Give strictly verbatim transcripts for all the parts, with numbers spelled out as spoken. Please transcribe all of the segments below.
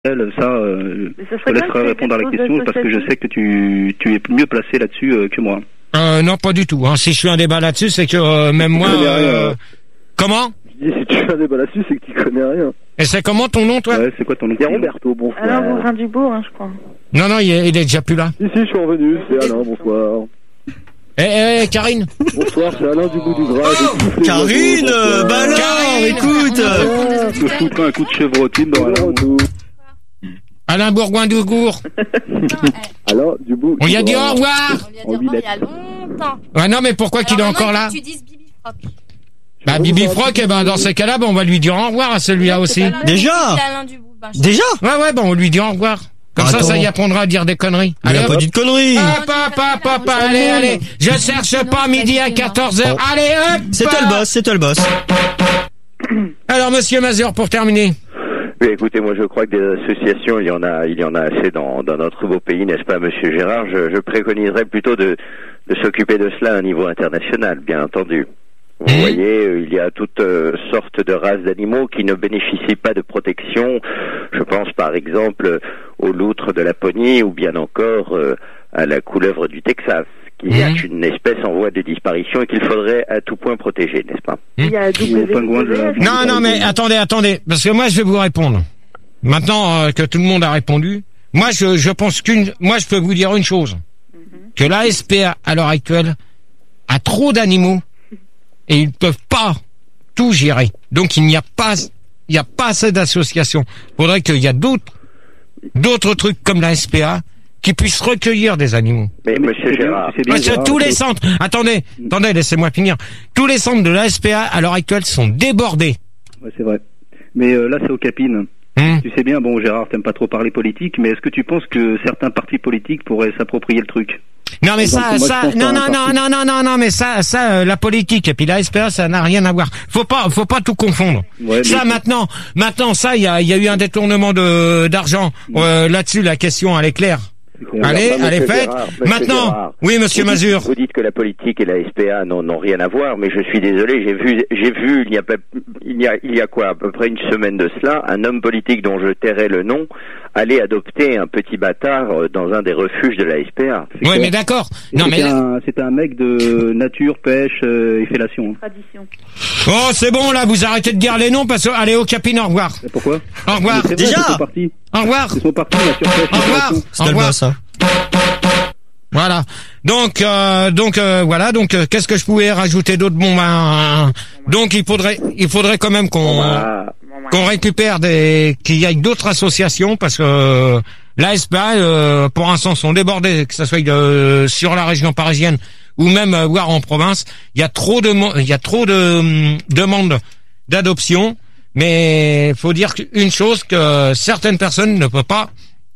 Ça, euh, je te laisserai répondre à la question parce que je sais que tu, tu es mieux placé là-dessus euh, que moi. Euh, non, pas du tout. Hein. Si je suis un débat là-dessus, c'est que euh, même moi... Euh... Comment ? Je dis, si tu fais un débat là-dessus, c'est que tu connais rien. Et c'est comment ton nom, toi ? Ouais, c'est quoi ton nom ? C'est Roberto, bonsoir. Alain Bourrin Dubourg, hein, je crois. Non, non, il est, il est déjà plus là. Si, si, je suis revenu, c'est Alain, bonsoir. Eh, eh, Karine. Bonsoir, c'est Alain du bout du bras. Oh, Karine, euh, bah alors, Karine, écoute. Je te foutrai un coup de chevrotine dans Alain. Alain Bourgoin-Dougour. Alors, du bout. On lui a dit au revoir. On lui a dit au revoir il y a longtemps. Ouais, non, mais pourquoi qu'il est encore là ? Tu dises Bibi Froc. Bah, Bibi Froc, eh ben, dans ces cas-là, bah, on va lui dire au revoir à celui-là aussi. Déjà ? Déjà ? Ouais, ouais, bah, on lui dit au revoir. Comme Attends. ça, ça y apprendra à dire des conneries. Il a pas hop. dit de conneries. Hop, hop, hop, hop, allez, allez. Je cherche pas midi à quatorze heures. Oh. Allez, hop. C'est toi le boss, c'est toi le boss. Alors, monsieur Mazur, pour terminer. Oui, écoutez, moi je crois que des associations, il y en a, il y en a assez dans, dans notre beau pays, n'est-ce pas, monsieur Gérard ? Je, je préconiserais plutôt de, de s'occuper de cela à un niveau international, bien entendu. Vous Mmh. voyez, il y a toutes euh, sortes de races d'animaux qui ne bénéficient pas de protection. Je pense par exemple aux loutres de Laponie ou bien encore euh, à la couleuvre du Texas, qui mmh. est une espèce en voie de disparition et qu'il faudrait à tout point protéger, n'est-ce pas ? Il y a W W F. Non, non, mais attendez, attendez, parce que moi, je vais vous répondre. Maintenant euh, que tout le monde a répondu, moi, je, je pense qu'une, moi, je peux vous dire une chose, mm-hmm. que l'A S P A, à l'heure actuelle, a trop d'animaux et ils ne peuvent pas tout gérer. Donc, il n'y a pas, il n'y a pas assez d'associations. Il faudrait qu'il y a d'autres, d'autres trucs comme l'A S P A qui puissent recueillir des animaux. Mais monsieur Gérard, bien, parce que Gérard, tous les centres, attendez, attendez, laissez-moi finir. Tous les centres de l'A S P A à l'heure actuelle sont débordés. Ouais, c'est vrai. Mais euh, là, c'est aux capines. Hum. Tu sais bien, bon, Gérard, t'aimes pas trop parler politique, mais est-ce que tu penses que certains partis politiques pourraient s'approprier le truc ? Non, mais exemple, ça, moi, ça, je pense non, à un non, non, parti. non, non, non, non, mais ça, ça, euh, la politique et puis l'A S P A, ça n'a rien à voir. Faut pas, faut pas tout confondre. Ouais, ça, mais... maintenant, maintenant, ça, il y a, il y a eu un détournement de d'argent euh, là-dessus. La question, elle est claire. Allez, enfin, elle est faite. Gérard, Maintenant, Gérard, oui, monsieur vous dites, Mazur. Vous dites que la politique et la S P A n'ont, n'ont rien à voir, mais je suis désolé, j'ai vu, j'ai vu, il y a, pas- il y a, il y a quoi, à peu près une semaine de cela, un homme politique dont je tairai le nom, aller adopter un petit bâtard euh, dans un des refuges de la S P A. Oui, mais d'accord. Non, C'était mais un, c'était un mec de nature, pêche euh, et fellation. Tradition. oh, c'est bon là, vous arrêtez de dire les noms parce que allez au capine, au revoir. Et pourquoi ? Au revoir. C'est vrai, Déjà c'est son parti. Au revoir. C'est son parti, nature, pêche Au et revoir. fellation. C'est Au toi le revoir. boss, hein. Voilà. Donc, euh, donc euh, voilà. Donc, euh, qu'est-ce que je pouvais rajouter d'autre ? Bon, ben, donc il faudrait, il faudrait quand même qu'on Ah, qu'on récupère des, qu'il y ait d'autres associations parce que euh, l'A S P A, euh, pour l'instant, sont débordés, que ce soit euh, sur la région parisienne ou même euh, voire en province. Il y a trop de, mo- il y a trop de hum, demandes d'adoption, mais faut dire une chose que certaines personnes ne peuvent pas.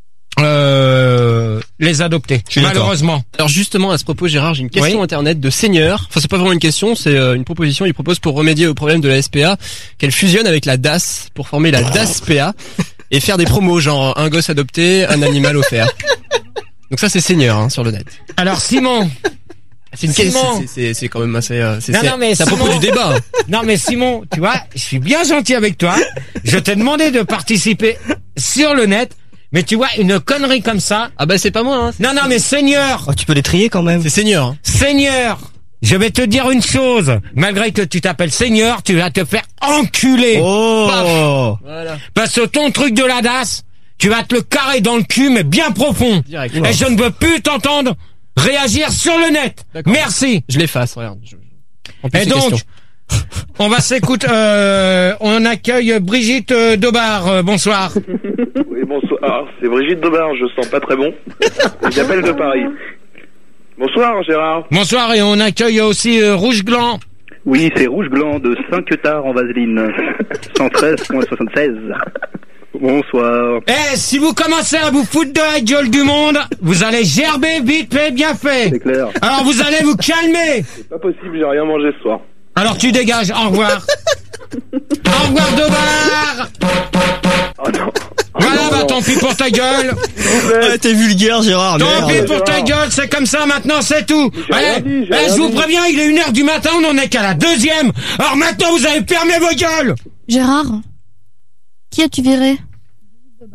Euh, les adopter, suis d'accord. malheureusement. Alors justement, à ce propos, Gérard, j'ai une question Oui. internet de Seigneur. Enfin, c'est pas vraiment une question, c'est euh, une proposition. Il propose pour remédier au problème de la S P A qu'elle fusionne avec la D A S pour former la D A S P A et faire des promos genre un gosse adopté, un animal offert. Donc ça, c'est Seigneur hein, sur le net. Alors Simon, C'est une Simon. question. C'est, c'est, c'est quand même assez. Euh, c'est, Non, c'est, non, mais c'est à propos Simon. du débat. non mais Simon, tu vois, je suis bien gentil avec toi. Je t'ai demandé de participer sur le net, mais tu vois une connerie comme ça. Ah bah c'est pas moi. Hein. Non non mais Seigneur, Oh, tu peux les trier quand même. C'est Seigneur. Hein. Seigneur, je vais te dire une chose. Malgré que tu t'appelles Seigneur, tu vas te faire enculer. Oh. Voilà. Parce que ton truc de la D A S, tu vas te le carrer dans le cul, mais bien profond. Direct. Et je ne veux plus t'entendre réagir sur le net. D'accord. Merci. Je l'efface. Regarde. Je... En plus, Et c'est donc, question. on va s'écouter. Euh, on accueille Brigitte euh, Daubard. Euh, bonsoir. Oui, bonsoir. C'est Brigitte Daubard, je sens pas très bon. J'appelle de Paris. Bonsoir, Gérard. Bonsoir et on accueille aussi euh, Rouge Gland. Oui, c'est Rouge Gland de Saint-Queutard en Vaseline. cent treize virgule soixante-seize. Bonsoir. Eh, si vous commencez à vous foutre de la gueule du monde, vous allez gerber vite fait, bien fait. C'est clair. Alors vous allez vous calmer. C'est pas possible, j'ai rien mangé ce soir. Alors tu dégages. Au revoir. Au revoir Daubard. Oh non. Voilà, bah tant pis pour ta gueule. Ouais, t'es vulgaire, Gérard. Tant pis Merde. pour ta gueule, c'est comme ça maintenant, c'est tout. J'ai rien Allez, dit, j'ai eh, rien je vous dit. préviens, il est une heure du matin, on en est qu'à la deuxième. Alors maintenant, vous allez fermer vos gueules. Gérard, qui as-tu viré ?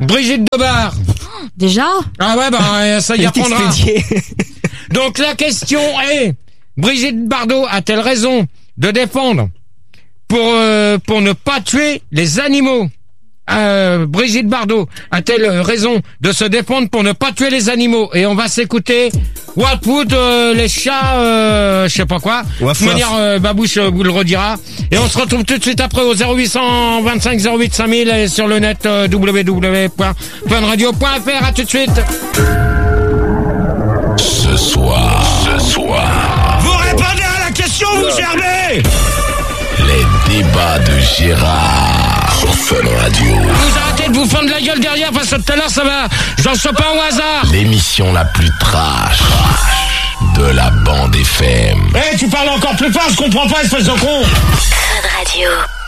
Brigitte Debar. Déjà? Ah ouais, bah ça y Il est apprendra. expédié. Donc la question est, Brigitte Bardot a-t-elle raison de défendre pour euh, pour ne pas tuer les animaux? Euh, Brigitte Bardot a-t-elle raison de se défendre pour ne pas tuer les animaux? Et on va s'écouter Watwood, euh, les chats, euh, je sais pas quoi. De toute manière, euh, Babouche euh, vous le redira. Et on se retrouve tout de suite après au zéro huit cent vingt-cinq zéro huit cinq mille et sur le net euh, w w w point fun radio point f r. À tout de suite. Ce soir, ce soir. Vous répondez à la question, vous Gervais. Les débats de Gérard sur Fun Radio. Vous arrêtez de vous fendre la gueule derrière parce que tout à l'heure ça va. J'en sais pas au hasard. L'émission la plus trash de la bande F M. Eh, hey, tu parles encore plus fort, je comprends pas, espèce de con. Fun Radio.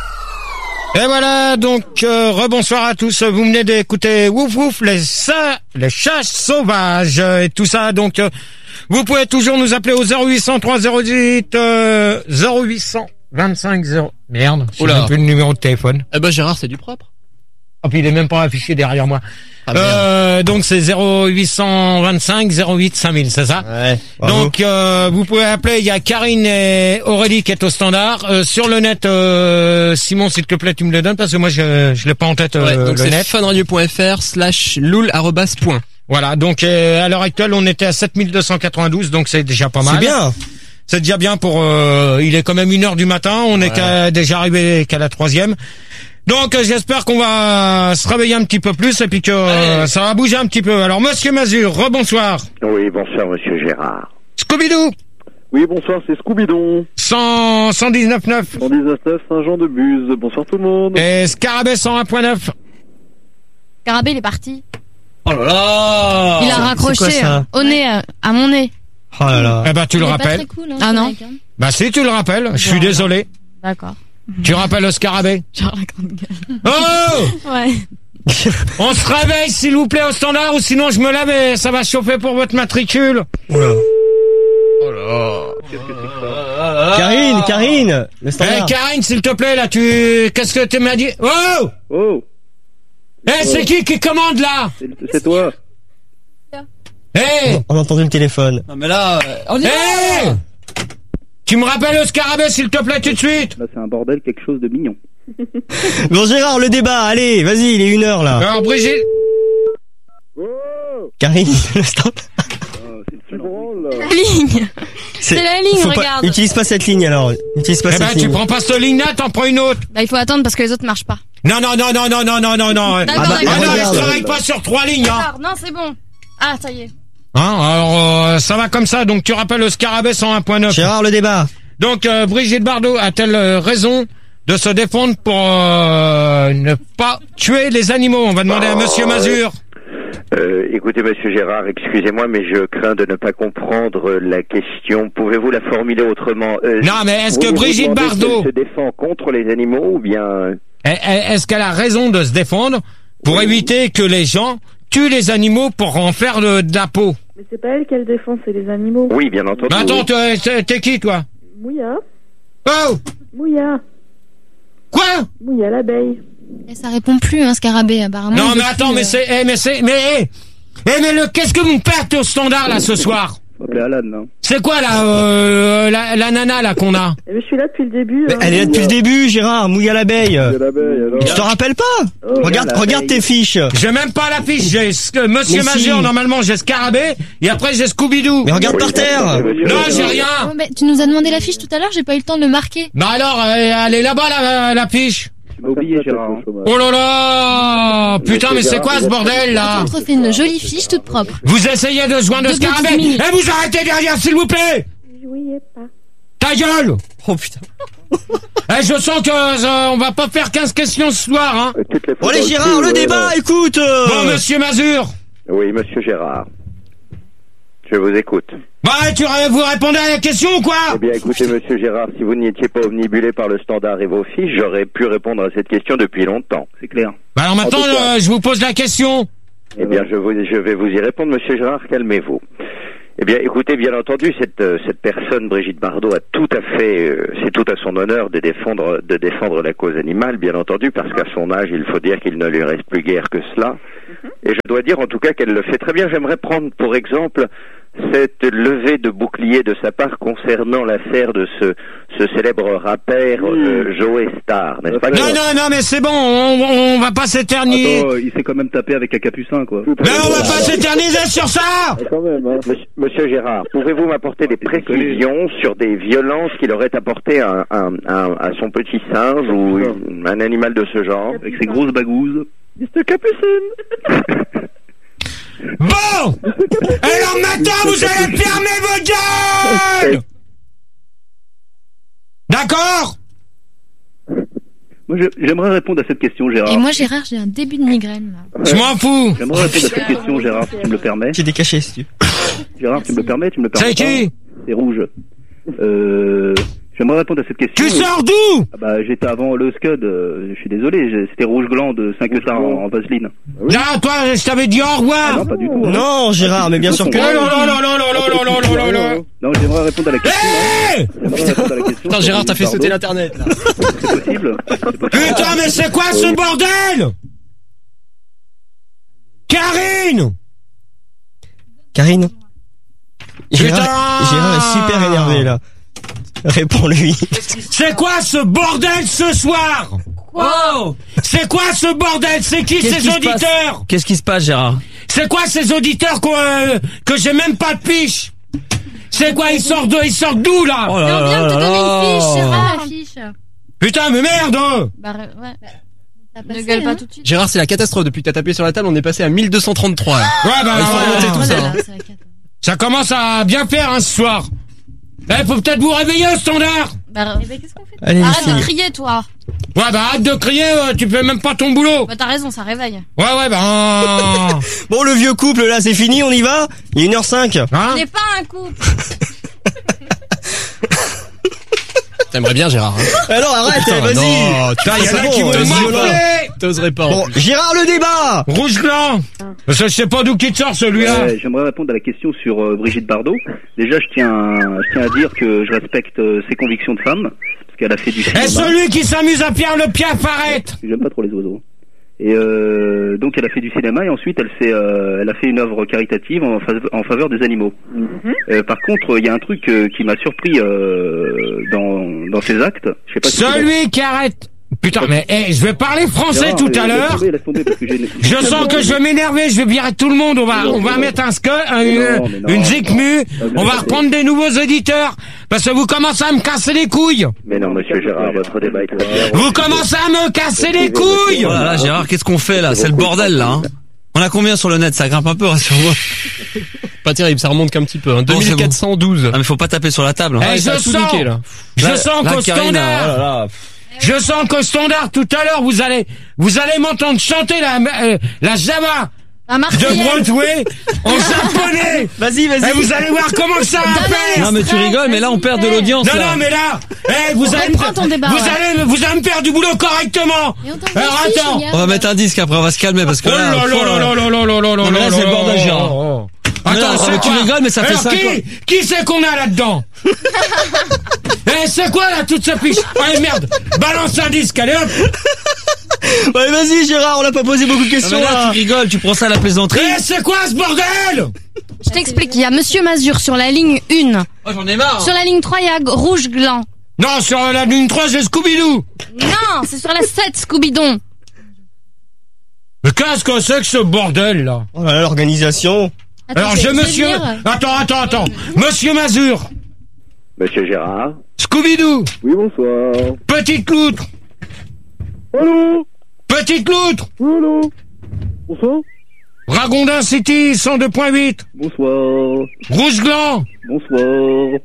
Et voilà, donc euh, rebonsoir à tous. Vous venez d'écouter Wouf Wouf, les sa- les chats sauvages et tout ça. Donc euh, vous pouvez toujours nous appeler au zéro huit cent trois zéro huit euh, zéro huit cent vingt-cinq zéro. Merde, j'ai même plus le numéro de téléphone. Eh ben Gérard, c'est du propre. Oh, puis il est même pas affiché derrière moi. Ah, euh, donc c'est zéro huit cent vingt-cinq zéro huit cinq mille, c'est ça? Ouais. Donc euh, vous pouvez appeler, il y a Karine et Aurélie qui est au standard. Euh, sur le net, euh, Simon, s'il te plaît, tu me le donnes parce que moi je je l'ai pas en tête euh, ouais, donc le c'est net. funradio point f r slash loul arobase point. Voilà, donc euh, à l'heure actuelle, on était à sept mille deux cent quatre-vingt-douze, donc c'est déjà pas mal. C'est bien. C'est déjà bien pour... Euh, il est quand même une heure du matin, on est ouais. qu'à, déjà arrivé qu'à la troisième. Donc euh, j'espère qu'on va se réveiller un petit peu plus et puis que euh, ça va bouger un petit peu. Alors Monsieur Mazur, rebonsoir. Oui, bonsoir Monsieur Gérard. Scooby-Doo. Oui, bonsoir, c'est Scooby-Doo. cent, cent dix-neuf neuf. cent dix-neuf neuf, Saint-Jean-de-Buz. Bonsoir tout le monde. Et Scarabée cent un point neuf. Scarabée, il est parti. Oh là là. Il a raccroché euh, au nez, euh, à mon nez. Oh là là. Eh ben tu il le est rappelles. pas très cool, hein, ah non. Mec, hein. Bah si tu le rappelles, je suis désolé. D'accord. Tu rappelles le Scarabée. Genre la grande gueule. Oh. Ouais. On se réveille s'il vous plaît au standard ou sinon je me lève et ça va chauffer pour votre matricule. Oh là. Oh là. Qu'est-ce que c'est que ça? Karine, Karine, le standard. Eh hey, Karine, s'il te plaît là, tu qu'est-ce que tu m'as dit? Oh. Oh. Eh hey, oh. C'est qui qui commande là? C'est, c'est toi. Eh hey. On a entendu le téléphone. Non mais là, euh, on est hey. Là. Tu me rappelles le Scarabée s'il te plaît tout de suite. Là c'est un bordel, quelque chose de mignon. Bon Gérard, le débat, allez, vas-y, il est une heure là. Alors Brigitte. Oh. Karine, le standard. Oh, c'est drôle. La ligne. C'est, c'est la ligne, regarde. Pas, utilise pas cette ligne alors. Utilise pas eh cette ben, ligne. tu prends pas cette ligne-là, t'en prends une autre. Bah il faut attendre parce que les autres marchent pas. Non non non non non non non non non. D'accord, ah, bah, d'accord. ah non, regarde, je travaille pas sur trois lignes. Hein. Non, c'est bon. Ah, ça y est. Hein, alors euh, ça va comme ça. Donc tu rappelles le Scarabée cent un point neuf. Gérard, le débat. Donc euh, Brigitte Bardot a-t-elle euh, raison de se défendre pour euh, ne pas tuer les animaux? On va demander à Monsieur Mazur. Euh, écoutez, Monsieur Gérard, excusez-moi, mais je crains de ne pas comprendre la question. Pouvez-vous la formuler autrement? euh, Non, mais est-ce que Brigitte Bardot se défend contre les animaux ou bien... Est-ce qu'elle a raison de se défendre pour oui. éviter que les gens tuent les animaux pour en faire de, de la peau? Mais c'est pas elle qu'elle défend, c'est les animaux. Oui, bien entendu. Bah attends, oui. t'es, t'es qui, toi? Mouya. Oh! Mouya. Quoi? Mouya l'abeille. Et ça répond plus, hein, Scarabée, apparemment. Non, mais attends, plus, mais euh... c'est, eh, mais c'est, mais, eh, eh, mais le, qu'est-ce que vous me perdez au standard, là, ce soir? Faut appeler Alan, non? C'est quoi, là, euh, la, la nana, là, qu'on a? Eh, mais je suis là depuis le début. Mais hein, elle est là depuis le début, Gérard, Mouya l'abeille. Mouya l'abeille, alors. Tu te rappelles pas? Oh, regarde, regarde tes fiches. J'ai même pas la fiche, j'ai, Monsieur Mazur, si. Normalement, j'ai Scarabée, et après, j'ai Scooby-Doo. Mais regarde oui, par terre. Non, j'ai rien. Oh, mais tu nous as demandé la fiche tout à l'heure, j'ai pas eu le temps de le marquer. Bah alors, elle est là-bas, la, la fiche. Tu m'as oublié, Gérard. Oh là là! Putain, mais c'est quoi ce bordel, là? On te refait une jolie fiche toute propre. Vous essayez de joindre le Scarabée? Eh, vous arrêtez derrière, s'il vous plaît! Je voyais pas. Ta gueule! Oh putain. Eh, je sens que euh, on va pas faire quinze questions ce soir, hein. Bon, allez, Gérard, le débat, ouais. Écoute. Euh... Bon, Monsieur Mazur. Oui, Monsieur Gérard. Je vous écoute. Bah, tu vous répondez à la question ou quoi? Eh bien, écoutez, Monsieur Gérard, si vous n'étiez pas omnibulé par le standard et vos fiches, j'aurais pu répondre à cette question depuis longtemps. C'est clair. Bah alors maintenant, euh, je vous pose la question. Eh bien, je, vous, je vais vous y répondre, Monsieur Gérard, calmez-vous. Eh bien, écoutez, bien entendu, cette euh, cette personne, Brigitte Bardot, a tout à fait, euh, c'est tout à son honneur de défendre de défendre la cause animale, bien entendu, parce qu'à son âge, il faut dire qu'il ne lui reste plus guère que cela. Et je dois dire, en tout cas, qu'elle le fait très bien. J'aimerais prendre, pour exemple, cette levée de bouclier de sa part concernant l'affaire de ce ce célèbre rappeur euh, Joey Star, n'est-ce pas? Non, non, non, mais c'est bon, on, on va pas s'éterniser. Attends, il s'est quand même tapé avec un capucin, quoi. Mais on va pas s'éterniser sur ça. Quand même, hein. Monsieur, Monsieur Gérard, pouvez-vous m'apporter des précisions sur des violences qu'il aurait apportées à, à, à, à son petit singe ou une- un animal de ce genre? Avec ses grosses bagouzes. mister Capucine. Bon. Et alors maintenant, vous allez fermer vos gueules. D'accord? Moi, je- j'aimerais répondre à cette question, Gérard. Et moi, Gérard, j'ai un début de migraine, là. Je m'en fous. J'aimerais répondre à cette question, Gérard, si tu me le permets. J'ai des cachets, si tu Gérard, tu me le permets, tu me le permets. C'est qui? pas C'est rouge. Euh, j'aimerais répondre à cette question. Tu sors d'où? Ah bah, j'étais avant le Scud, euh, je suis désolé, j'ai- c'était rouge gland de cinq stars en, en vaseline. Là, toi, je t'avais dit au Ah revoir. non, pas du tout. hein. Non, Gérard, mais bien sûr que Non, non. non, non, non, non, non, non, non, non, non, non, non. Non, j'aimerais répondre à la question. hein. Hey. J'aimerais répondre à la question. Putain, Gérard, t'as fait Pardon. sauter l'internet, là. C'est possible. C'est possible. Putain, mais c'est quoi ce bordel? Karine. Karine. Gérard, Putain. Gérard est super énervé, là. Réponds-lui. C'est quoi ce bordel ce soir? Oh. C'est quoi ce bordel? C'est qui Qu'est-ce ces qui se auditeurs? passe Qu'est-ce qui se passe, Gérard? C'est quoi ces auditeurs qu'on, euh, que j'ai même pas de fiche? C'est quoi, ils sortent de, ils sortent d'où là? Oh Mais là on vient de te là donner une fiche, là. Gérard, la fiche. Putain, mais merde! Bah, ouais. T'as Ne passé, gueule hein. pas tout de suite. Gérard, c'est la catastrophe. Depuis que t'as tapé sur la table, on est passé à mille deux cent trente-trois. là. Ouais, bah, Il faut ouais, remonter ouais, tout ouais. ça. Oh là hein. là, c'est la cata. Ça commence à bien faire, hein, ce soir. Eh, faut peut-être vous réveiller au standard. Bah, eh ben, qu'est-ce qu'on fait? Allez, les Arrête de filles. crier, toi. Ouais, bah, arrête de crier, euh, tu fais même pas ton boulot. Bah, t'as raison, ça réveille. Ouais, ouais, bah, Bon, le vieux couple, là, c'est fini, on y va? Il est une heure cinq. hein? On n'est pas un couple. T'aimerais bien, Gérard. Hein. Alors, arrête, Putain, vas-y. non, Putain, y en a c'est qui bon, veulent vas-y, m'appeler. voilà. T'oserais pas. en Bon, plus. Gérard, le débat. Rouge blanc. Parce que je sais pas d'où qui te sort celui-là. Ouais, j'aimerais répondre à la question sur euh, Brigitte Bardot. Déjà, je tiens, je tiens à dire que je respecte euh, ses convictions de femme, parce qu'elle a fait du cinéma. Et celui qui s'amuse à faire le piaf, arrête. J'aime pas trop les oiseaux. Et euh, donc, elle a fait du cinéma et ensuite, elle fait, euh, elle a fait une œuvre caritative en, fa- en faveur des animaux. Euh, par contre, il y a un truc euh, qui m'a surpris euh, dans, dans ses actes. Je sais pas si Celui qui arrête. Putain, mais eh, je vais parler français Gérard, tout laisse à l'heure. tomber, laisse tomber, parce que j'ai une- Je sens que je vais m'énerver, je vais virer tout le monde. On va, Non, on va non. mettre un sco, un- Mais une, non, mais non. une zikmu. Non, On va mais- reprendre des nouveaux auditeurs parce que vous commencez à me casser les couilles. Mais non, monsieur Gérard, votre débat est très bien. Vous commencez à me casser les couilles. Oh là là, Gérard, qu'est-ce qu'on fait là? C'est le bordel là. Hein. On a combien sur le net? Ça grimpe un peu, rassure-moi. Pas terrible, ça remonte qu'un petit peu. Hein. Bon, c'est deux mille quatre cent douze. Ah mais faut pas taper sur la table. Hein. Eh, ça a je tout sens, niqué, là. je Là- sens là, qu'au Karine, standard, oh là là. je sens qu'au standard tout à l'heure vous allez, vous allez m'entendre chanter la, euh, la Java La de Marseillaise. Broadway en japonais. Vas-y, vas-y. Et vous allez voir comment ça va faire. Non mais tu rigoles, mais là on perd de l'audience Non, là. non, mais là, eh, vous allez, reprend ton débat, vous ouais. allez, vous allez me faire du boulot correctement. Et on t'envoie Alors une fiche, attends. regarde. On va mettre un disque après, on va se calmer parce que Oh là. là là faut, là euh, là là là là là Non, mais là, là c'est le là bordel, là Gérard. là. Mais Attends, non, c'est mais tu quoi rigoles, mais ça fait Alors, cinq qui, ans. qui c'est qu'on a là-dedans? Eh, c'est quoi là toute cette fiche? Allez merde, balance un disque, allez hop. Ouais, vas-y, Gérard, on n'a pas posé beaucoup de Non, questions, mais là là. tu rigoles, tu prends ça à la plaisanterie. Eh, c'est quoi ce bordel? Je t'explique, il y a Monsieur Mazur sur la ligne un. Oh j'en ai marre. Sur la ligne trois, il y a Rouge Gland. Non, sur la ligne trois, c'est Scooby-Doo. Non, c'est sur la sept, Scooby-Don. Mais qu'est-ce que c'est que ce bordel là? Oh là là, l'organisation. Attends, Alors, je je vais monsieur... venir. Attends, attends, attends. Monsieur Mazur, Monsieur Gérard. Scooby-Doo, Oui, bonsoir. Petite Loutre, Allô? Petite Loutre, Allô? Bonsoir. Ragondin City cent deux point huit, Bonsoir. Rouge Gland. Bonsoir.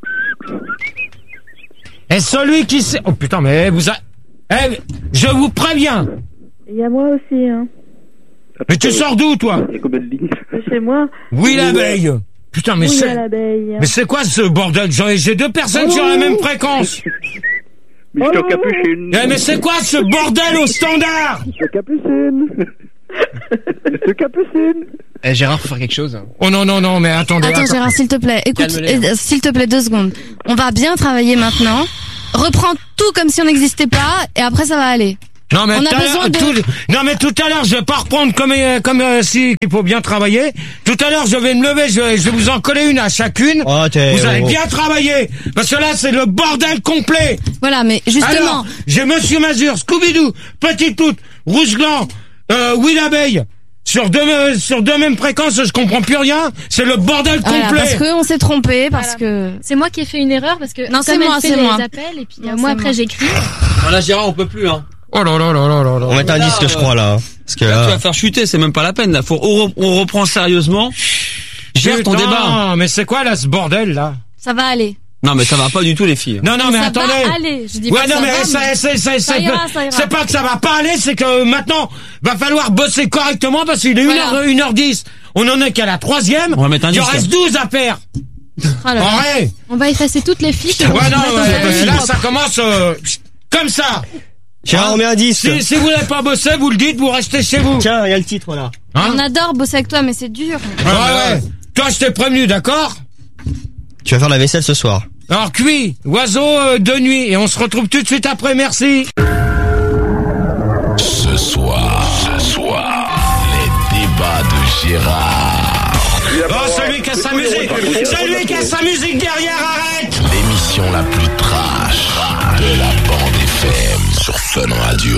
Et celui qui sait... Oh putain, mais vous a... Eh, je vous préviens. Il y a moi aussi, hein. Mais tu sors d'où, toi? Il y a combien de lignes? De chez moi. Oui, l'abeille. Putain, mais Oui, c'est... à l'abeille. Mais c'est quoi ce bordel? J'ai j'ai deux personnes sur la même fréquence. Mister Capucine. Eh, mais c'est quoi ce bordel au standard? Mister Capucine. C'est Capucine. Eh, Gérard, faut faire quelque chose. Oh non, non, non, mais attendez. Attends, attends. Gérard, s'il te plaît. Écoute, Calme-les, euh, s'il te plaît, deux secondes. On va bien travailler maintenant. Reprends tout comme si on n'existait pas, et après ça va aller. Non mais, On a tout à besoin l'heure- de- tout, non mais tout à l'heure je vais pas reprendre comme euh, comme euh, si il faut bien travailler. Tout à l'heure je vais me lever, je vais, je vais vous en coller une à chacune. Oh, t'es- vous allez oh. bien travailler parce que là c'est le bordel complet. Voilà, mais justement. Alors, j'ai Monsieur Mazur, Scooby-Doo, Petite Toute, Rouge Gland, euh, Will Abeille. Sur deux euh, sur deux mêmes fréquences, je comprends plus rien. C'est le bordel Voilà, complet. parce qu'on s'est trompé, parce que. C'est moi qui ai fait une erreur parce que Non, comme c'est elle moi, fait c'est les moi. appels et puis euh, Non, moi c'est après moi. j'écris. Voilà, Gérard, on peut plus, hein. Oh là là là là là là. On va mettre un Là, disque, je euh, crois, là. Parce que Là, tu là. vas faire chuter, c'est même pas la peine, là. Faut, on, re- on reprend sérieusement. Gère ton Putain, débat. mais c'est quoi là ce bordel là? Ça va aller. Non, mais ça va pas du tout, les filles. Non non mais ça attendez. va aller. Je dis Ouais pas que non ça mais va, ça, mais- c'est c'est ça c'est ira, ça ira. c'est pas que ça va pas aller, c'est que maintenant va falloir bosser correctement parce qu'il est Voilà. une heure une heure dix. On en est qu'à la troisième. On va mettre un Il en disque. reste douze à faire. Oh là là. Ouais. On va effacer toutes les fiches. et on Ouais va non mettre en ouais, place ouais, là propre. ça commence euh, comme ça. Gérard, on met un disque. Si si vous n'avez pas bossé, vous le dites, vous restez chez vous. Tiens, il y a le titre, là. Hein? On adore bosser avec toi, mais c'est dur. Ouais ouais. Toi je t'ai prévenu, d'accord? Tu vas faire la vaisselle ce soir. Alors cuit, oiseau euh, de nuit et on se retrouve tout de suite après, merci. Ce soir, ce soir, les débats de Gérard. Oh, celui qui a sa musique, celui qui a sa musique derrière, arrête. L'émission la plus trash de la bande F M sur Fun Radio.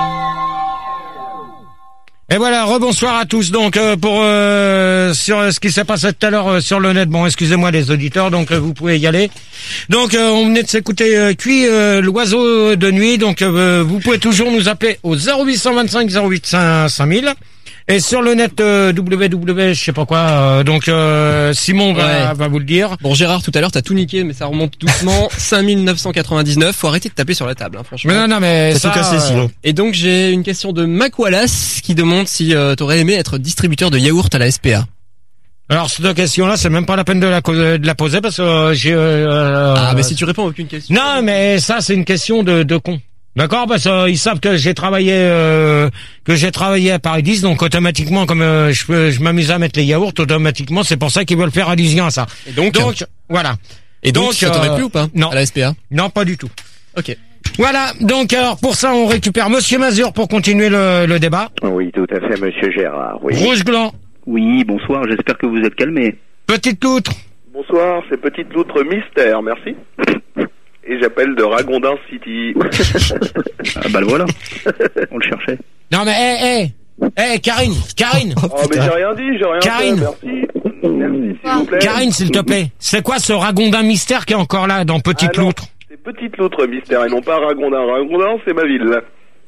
Et voilà, rebonsoir à tous. Donc euh, pour euh, sur euh, ce qui s'est passé tout à l'heure euh, sur le net. Bon, excusez-moi les auditeurs, donc euh, vous pouvez y aller. Donc euh, on venait de s'écouter euh, Cuit, euh, l'oiseau de nuit. Donc euh, vous pouvez toujours nous appeler au zéro huit cent vingt-cinq zéro huit cinq mille. Et sur le net euh, www, je sais pas quoi. euh, donc euh, Simon va, Ouais. va vous le dire. Bon, Gérard, tout à l'heure, t'as tout niqué, mais ça remonte doucement. cinq mille neuf cent quatre-vingt-dix-neuf. Faut arrêter de taper sur la table, hein, franchement. Mais non, non, mais T'as ça. tout cassé, euh, sinon. Et donc, j'ai une question de Mac Wallace qui demande si euh, t'aurais aimé être distributeur de yaourt à la S P A. Alors cette question-là, c'est même pas la peine de la, co- de la poser parce que euh, j'ai. Euh, Ah, euh, mais si tu réponds à aucune question. Non, mais ça c'est une question de, de con. D'accord, parce qu'ils savent que j'ai travaillé euh, que j'ai travaillé à Paris dix, donc automatiquement comme euh, je peux- je m'amuse à mettre les yaourts, automatiquement c'est pour ça qu'ils veulent faire allusion à ça. Et donc, Donc voilà. et donc, donc, ça t'aurait euh, plu ou pas? non. À la S P A? Non, pas du tout. Ok. Voilà. Donc alors pour ça on récupère Monsieur Mazur pour continuer le, le débat. Oui, tout à fait, monsieur Gérard. Oui. Rouge Gland, Oui, bonsoir, j'espère que vous êtes calmés. Petite Loutre. Bonsoir, c'est Petite Loutre Mystère, merci. Et j'appelle de Ragondin City. Ah bah le voilà, on le cherchait. Non mais hé hé hé Karine, Karine, Oh, mais j'ai rien dit, j'ai rien Karine. fait, merci. Merci, s'il vous plaît. Karine s'il te plaît. C'est quoi ce ragondin mystère qui est encore là dans Petite Ah non, Loutre? c'est Petite Loutre Mystère et non pas Ragondin. Ragondin, c'est ma ville.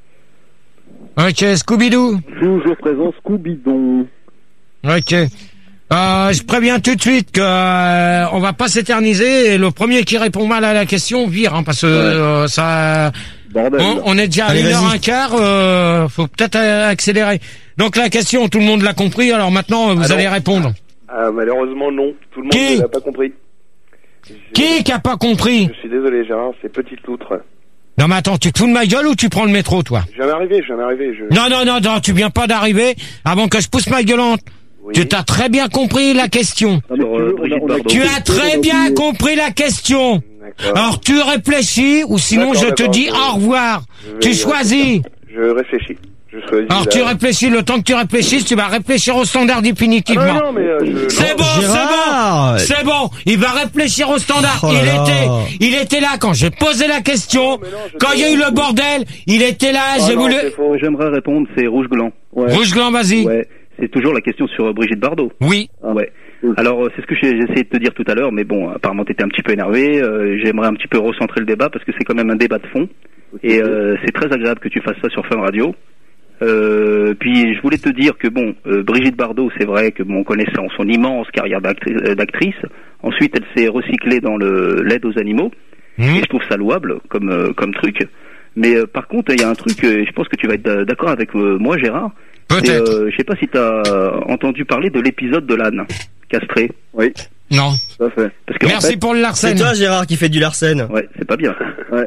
Ok, Scooby-Doo. Toujours présent, Scooby-Doo. Ok. Euh, je préviens tout de suite que euh, on va pas s'éterniser et le premier qui répond mal à la question vire, hein, parce que euh, ça. Bordel. On, on est déjà à Allez, une heure vas-y. un quart. Euh, faut peut-être euh, accélérer. Donc la question, tout le monde l'a compris. Alors maintenant, vous Ah non. allez répondre. Ah, malheureusement, non. Tout le monde Qui ne l'a pas compris. Je- Qui qui a pas compris? Je suis désolé, Gérard, c'est Petite Loutre. Non mais attends, tu te fous de ma gueule ou tu prends le métro, toi? Je viens d'arriver, je viens d'arriver. Je... Non non non non, tu viens pas d'arriver avant que je pousse ma gueulante. Oui. Tu t'as très bien compris la question. Sur euh, Brigitte Bardot. Tu as très bien compris la question. D'accord. Alors tu réfléchis ou sinon D'accord, je te d'accord, dis je- au revoir. je vais- Tu choisis. Je réfléchis. Je choisis. Alors la- tu réfléchis, le temps que tu réfléchisses, tu vas réfléchir au standard Ah, définitivement. non, non, mais euh, je... C'est non. bon, c'est Gérard. bon, c'est bon. Il va réfléchir au standard. Oh là il là. était, il était là quand j'ai posé la question. Non, mais non, je Quand il y a sais. eu le bordel, il était là. Ah j'ai non, voulu. c'est faux. J'aimerais répondre, c'est Rouge Gland. Ouais. Rouge Gland, vas-y. Ouais, c'est toujours la question sur euh, Brigitte Bardot. Oui. Ouais. Alors euh, c'est ce que j'ai j'ai essayé de te dire tout à l'heure, mais bon, apparemment t'étais un petit peu énervé. euh, J'aimerais un petit peu recentrer le débat parce que c'est quand même un débat de fond et euh, c'est très agréable que tu fasses ça sur Fun Radio. Euh, puis je voulais te dire que bon, euh, Brigitte Bardot, c'est vrai que bon, on connaît son, son immense carrière d'actrice. euh, d'actrice. Ensuite, elle s'est recyclée dans le l'aide aux animaux Mmh. et je trouve ça louable comme euh, comme truc. Mais euh, par contre, il y a un truc, euh, je pense que tu vas être d'accord avec euh, moi, Gérard. Peut-être. Euh, je sais pas si tu as entendu parler de l'épisode de l'âne castré. Oui, Non. tout à fait. Parce que Merci en fait, pour le C'est Larsen. toi, Gérard, qui fait du Larsen. ouais, c'est pas bien. Ouais.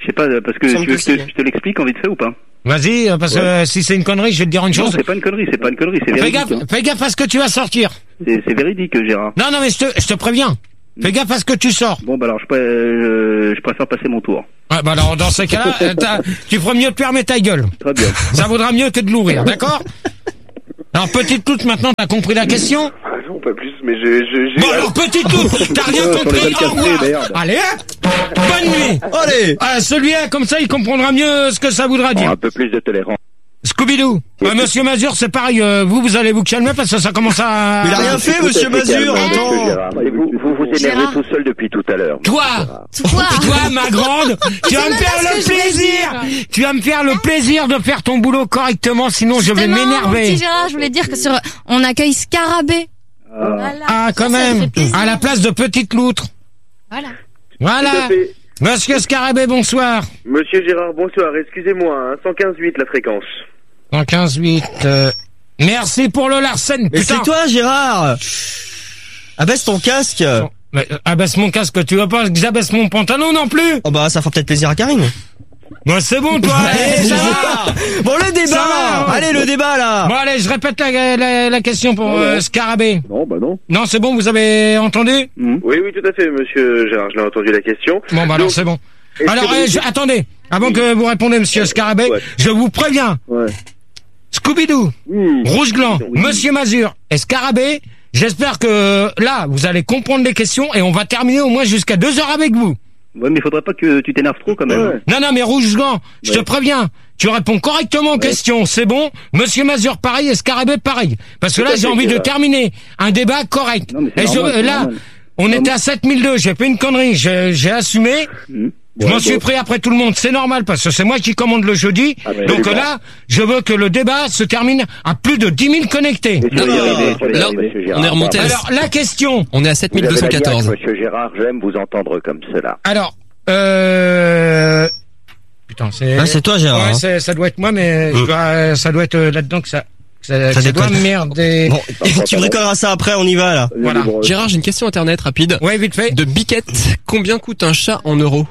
Je sais pas, parce que tu veux que je te, je te l'explique en vite fait ou pas? Vas-y, parce que Ouais. euh, si c'est une connerie, je vais te dire une Non, chose. c'est pas une connerie, c'est pas une connerie, c'est Fais véridique. gaffe, hein. fais gaffe à ce que tu vas sortir. C'est c'est véridique, Gérard. Non, non, mais je te, je te préviens. Fais gaffe à ce que tu sors. Bon, bah alors, je, pré- euh, je préfère passer mon tour. Ouais, bah alors, dans ces cas-là, euh, t'as- tu feras mieux de fermer ta gueule. Très bien. Ça vaudra mieux que de l'ouvrir, d'accord? Alors, petite toute, maintenant, t'as compris la question? Ah non, pas plus, mais je... je j'ai- Bon, alors, petite toute, t'as rien Sur les compris? vingt-quatre Au revoir. merde. Allez, hop. Bonne nuit. Allez. Ah, celui-là, comme ça, il comprendra mieux ce que ça voudra dire. Un peu plus de tolérance. Scooby-Doo. Euh, Monsieur Mazur, c'est pareil, euh, vous, vous allez vous calmer parce que ça commence à... Mais il a rien fait, monsieur Mazur, attends. Et vous, vous vous énervez Gérard. tout seul depuis tout à l'heure. Toi, Toi. toi, ma grande, tu vas me même faire pas ce le que je voulais plaisir, tu vas me faire le plaisir de faire ton boulot correctement, sinon je vais Justement, mon m'énerver. petit Gérard, je voulais dire que sur, on accueille Scarabée. Voilà. Ah, quand Ça, ça même, fait plaisir. à la place de petite loutre. Voilà. Voilà. Tout à fait. Monsieur Scarabée, bonsoir. Monsieur Gérard, bonsoir, excusez-moi, hein, cent quinze virgule huit la fréquence. En quinze huit, euh... merci pour le Larsen, Mais putain. c'est toi, Gérard. Abaisse ton casque. Mais, euh, abaisse mon casque, tu veux pas que j'abaisse mon pantalon non plus? Oh bah, ça fera peut-être plaisir à Karine. Bon, c'est bon, toi, allez, ça va. Bon, le débat. Ça va. Allez, le débat, là. Bon, allez, je répète la, la, la question pour euh, Scarabée. Non, bah non. Non, c'est bon, vous avez entendu? Mmh. Oui, oui, tout à fait, monsieur Gérard, je l'ai entendu la question. Bon, bah alors Donc, c'est bon. est-ce Alors, que euh, vous- je- attendez, avant que vous répondez, monsieur Scarabée, Ouais. je vous préviens, Ouais. Scooby-Doo, Oui. Rouge Gland, Oui. monsieur Mazur et Scarabée, j'espère que là, vous allez comprendre les questions et on va terminer au moins jusqu'à deux heures avec vous. Ouais, mais faudrait pas que tu t'énerves trop quand même. Ouais. Non, non, mais Rouge Gland, je te Ouais. préviens, tu réponds correctement aux questions, c'est bon. Monsieur Mazur, pareil, et Scarabée, pareil. Parce que Tout là, à j'ai fait, envie de Gérard. terminer un débat correct. Non, mais c'est Et je- normal, c'est là, normal. on était à sept mille deux, j'ai fait une connerie, j'ai j'ai assumé. Mmh. Je Ouais, m'en suis bon. pris après tout le monde, c'est normal parce que c'est moi qui commande le jeudi. Ah, mais Donc c'est là, je veux que le débat se termine à plus de dix mille connectés. Mais tu vas y Non, arriver, tu vas y là, arriver. Monsieur Gérard. on est remonté à... Alors la question. On est à sept mille deux cent quatorze. Vous avez la niaque, monsieur Gérard, j'aime vous entendre comme cela. Alors, euh... putain, c'est. Ah, c'est toi, Gérard. Ouais, hein. c'est- ça doit être moi, mais je dois- ça doit être euh, là-dedans que ça, que ça, que Ça ça doit déconne. merder. Bon, tu bricoleras ça après, on y va, là. Voilà. Gérard, j'ai une question internet rapide. Ouais, vite fait. De Biquette, combien coûte un chat en euros?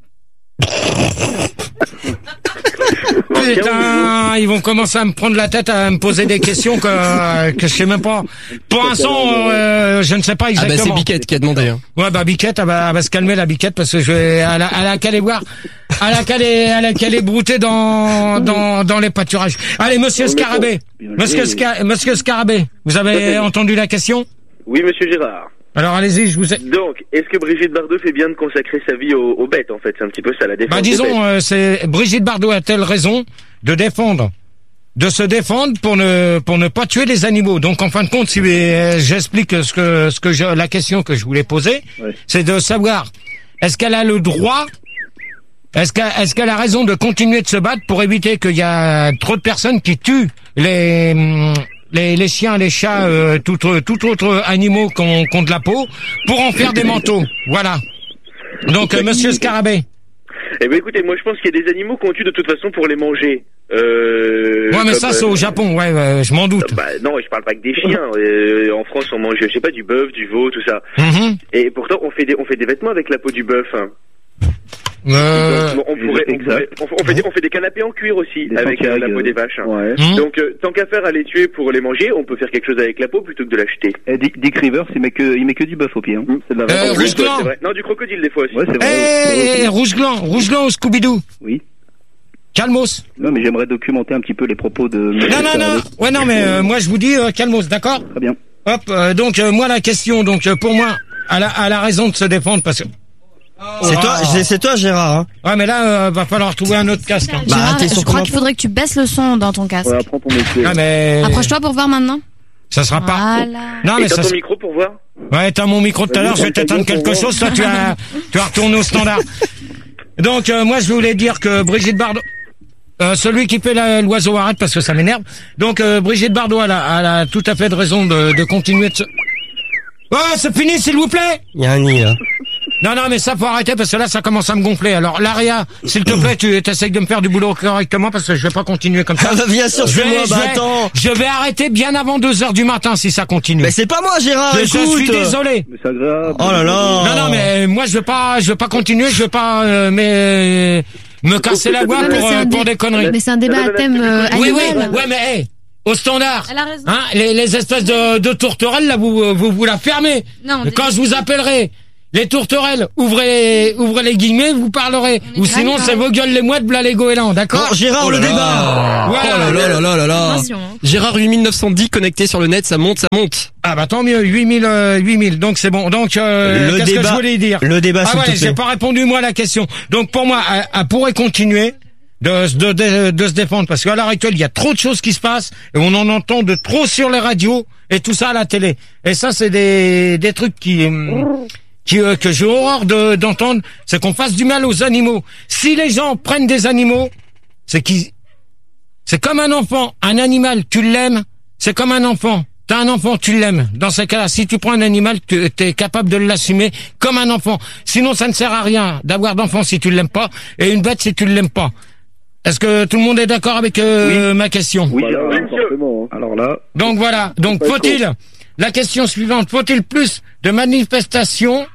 Putain, ils vont commencer à me prendre la tête, à me poser des questions que, que je sais même pas. Pour l'instant, euh, je ne sais pas Ah bah c'est exactement. Biquette qui a demandé. Hein. Ouais, bah Biquette, elle va, elle va se calmer la Biquette parce que je vais, elle a, elle a qu'à aller voir, elle a qu'à aller, elle a qu'à aller brouter dans, dans, dans les pâturages. Allez, monsieur Scarabée, monsieur, Sca- monsieur Scarabée, vous avez entendu la question? Oui, monsieur Gérard. Alors allez-y, je vous ai... Donc, est-ce que Brigitte Bardot fait bien de consacrer sa vie aux, aux bêtes, en fait? C'est un petit peu ça, la défense Bah des bêtes. disons, euh, c'est Brigitte Bardot a-t-elle raison de défendre, de se défendre pour ne pour ne pas tuer les animaux. Donc en fin de compte, si euh, j'explique ce que ce que je, la question que je voulais poser, Ouais. c'est de savoir est-ce qu'elle a le droit, est-ce qu'elle est-ce qu'elle a raison de continuer de se battre pour éviter qu'il y a trop de personnes qui tuent les hum, les, les chiens, les chats, euh, tout, tout autre animaux qui ont, qui ont de la peau, pour en faire des manteaux. Voilà. Donc, euh, monsieur Scarabée. Eh ben écoutez, moi je pense qu'il y a des animaux qu'on tue de toute façon pour les manger. Euh, Ouais, mais comme, ça, c'est euh, au Japon, ouais, ouais, je m'en doute. Bah non, je parle pas que des chiens. Euh, en France, on mange, je sais pas, du bœuf, du veau, tout ça. Mhm. Et pourtant, on fait des, on fait des vêtements avec la peau du bœuf. Hein. Euh, Donc, on, pourrait, on, pourrait- on, on fait des, on fait des canapés en cuir aussi Des avec euh, la santiagues, peau des vaches. hein. Ouais. Mhm. Donc, euh, tant qu'à faire à les tuer pour les manger, on peut faire quelque chose avec la peau plutôt que de l'acheter. Eh, Dick, Dick Rivers, il met que, il met que du bœuf au pied. Hein. C'est de la Euh, vraie. Rouge Ouais, Gland. c'est vrai. Non, du crocodile des fois aussi. Ouais, c'est vrai. Eh, Ouais, ouais. Rouge Gland, Rouge Gland au Scooby-Doo. Oui. Calmos. Non, mais j'aimerais documenter un petit peu les propos de. Non, non, non. Ouais, non, mais euh, moi, je vous dis euh, calmos, d'accord? Très bien. Hop, euh, donc, euh, moi, la question, donc, euh, pour moi, elle a, elle a raison de se défendre parce que... C'est toi, c'est- c'est toi, Gérard. Hein. Ouais, mais là, euh, va falloir trouver un autre casque. hein. Bah, Gérard, t'es sur je crois comment- qu'il faudrait que tu baisses le son dans ton casque. Ouais, apprends ton métier. Ah, mais... Approche-toi pour voir maintenant. Ça sera pas... Voilà. Non, Et mais t'as ça... ton s- micro pour voir? Ouais, t'as mon micro tout à l'heure, je vais t'éteindre quelque chose, toi, tu as, tu as retourné au standard. Donc, euh, moi, je voulais dire que Brigitte Bardot... Euh, celui qui fait la- l'oiseau arrête parce que ça m'énerve. Donc euh, Brigitte Bardot elle a, elle a tout à fait de raison de, de continuer de se... Ouais, c'est fini s'il vous plaît. Il y a un nid, là. Non, non, mais ça faut arrêter parce que là ça commence à me gonfler. Alors Laria, s'il te plaît, tu essayes de me faire du boulot correctement parce que je vais pas continuer comme ça. Ah, bah, bien sûr, je c'est vais, moi, je bah, vais- attends. je vais arrêter bien avant deux heures du matin si ça continue. Mais c'est pas moi, Gérard, je, je écoute. suis désolé. Mais c'est agréable. Oh là là. Non, non, mais moi je veux pas, je veux pas continuer, je veux pas, euh, mais me casser la voix mais pour, c'est euh, un pour dé- des conneries. Mais c'est un débat à thème euh, Oui, oui, animal. ouais, mais hey, au standard, Elle a raison. hein, les, les espèces de, de tourterelles, là, vous, vous, vous la fermez. Non, on Quand dit- je vous appellerai les tourterelles, ouvrez, ouvrez les guillemets, vous parlerez. On est Ou sinon, d'accord. c'est vos gueules les mouettes, blà les goélands, d'accord? Bon, Gérard, Oh là le là. débat. Voilà. Oh là là là là là là. Attention, hein. Gérard huit mille neuf cent dix connecté sur le net, ça monte, ça monte. Ah bah tant mieux, huit mille, euh, huit mille, donc c'est bon. Donc, euh, Le qu'est-ce que débat- je voulais dire? le débat, Ah s'il ouais, te j'ai plaît. pas répondu moi à la question. Donc pour moi, elle, elle pourrait continuer de, de, de, de se défendre, parce qu'à l'heure actuelle, il y a trop de choses qui se passent, et on en entend de trop sur les radios, et tout ça à la télé. Et ça, c'est des, des trucs qui... hum, qui, euh, que j'ai horreur de, d'entendre, c'est qu'on fasse du mal aux animaux. Si les gens prennent des animaux, c'est qu'ils, c'est comme un enfant. Un animal, tu l'aimes, c'est comme un enfant. T'as un enfant, tu l'aimes. Dans ces cas-là, si tu prends un animal, tu es capable de l'assumer comme un enfant. Sinon, ça ne sert à rien d'avoir d'enfant si tu l'aimes pas, et une bête si tu l'aimes pas. Est-ce que tout le monde est d'accord avec euh, ma question? Oui, Bah, alors, oui, monsieur. forcément. hein. Alors là, Donc voilà. Donc Pas faut-il, la question suivante, faut-il plus de manifestations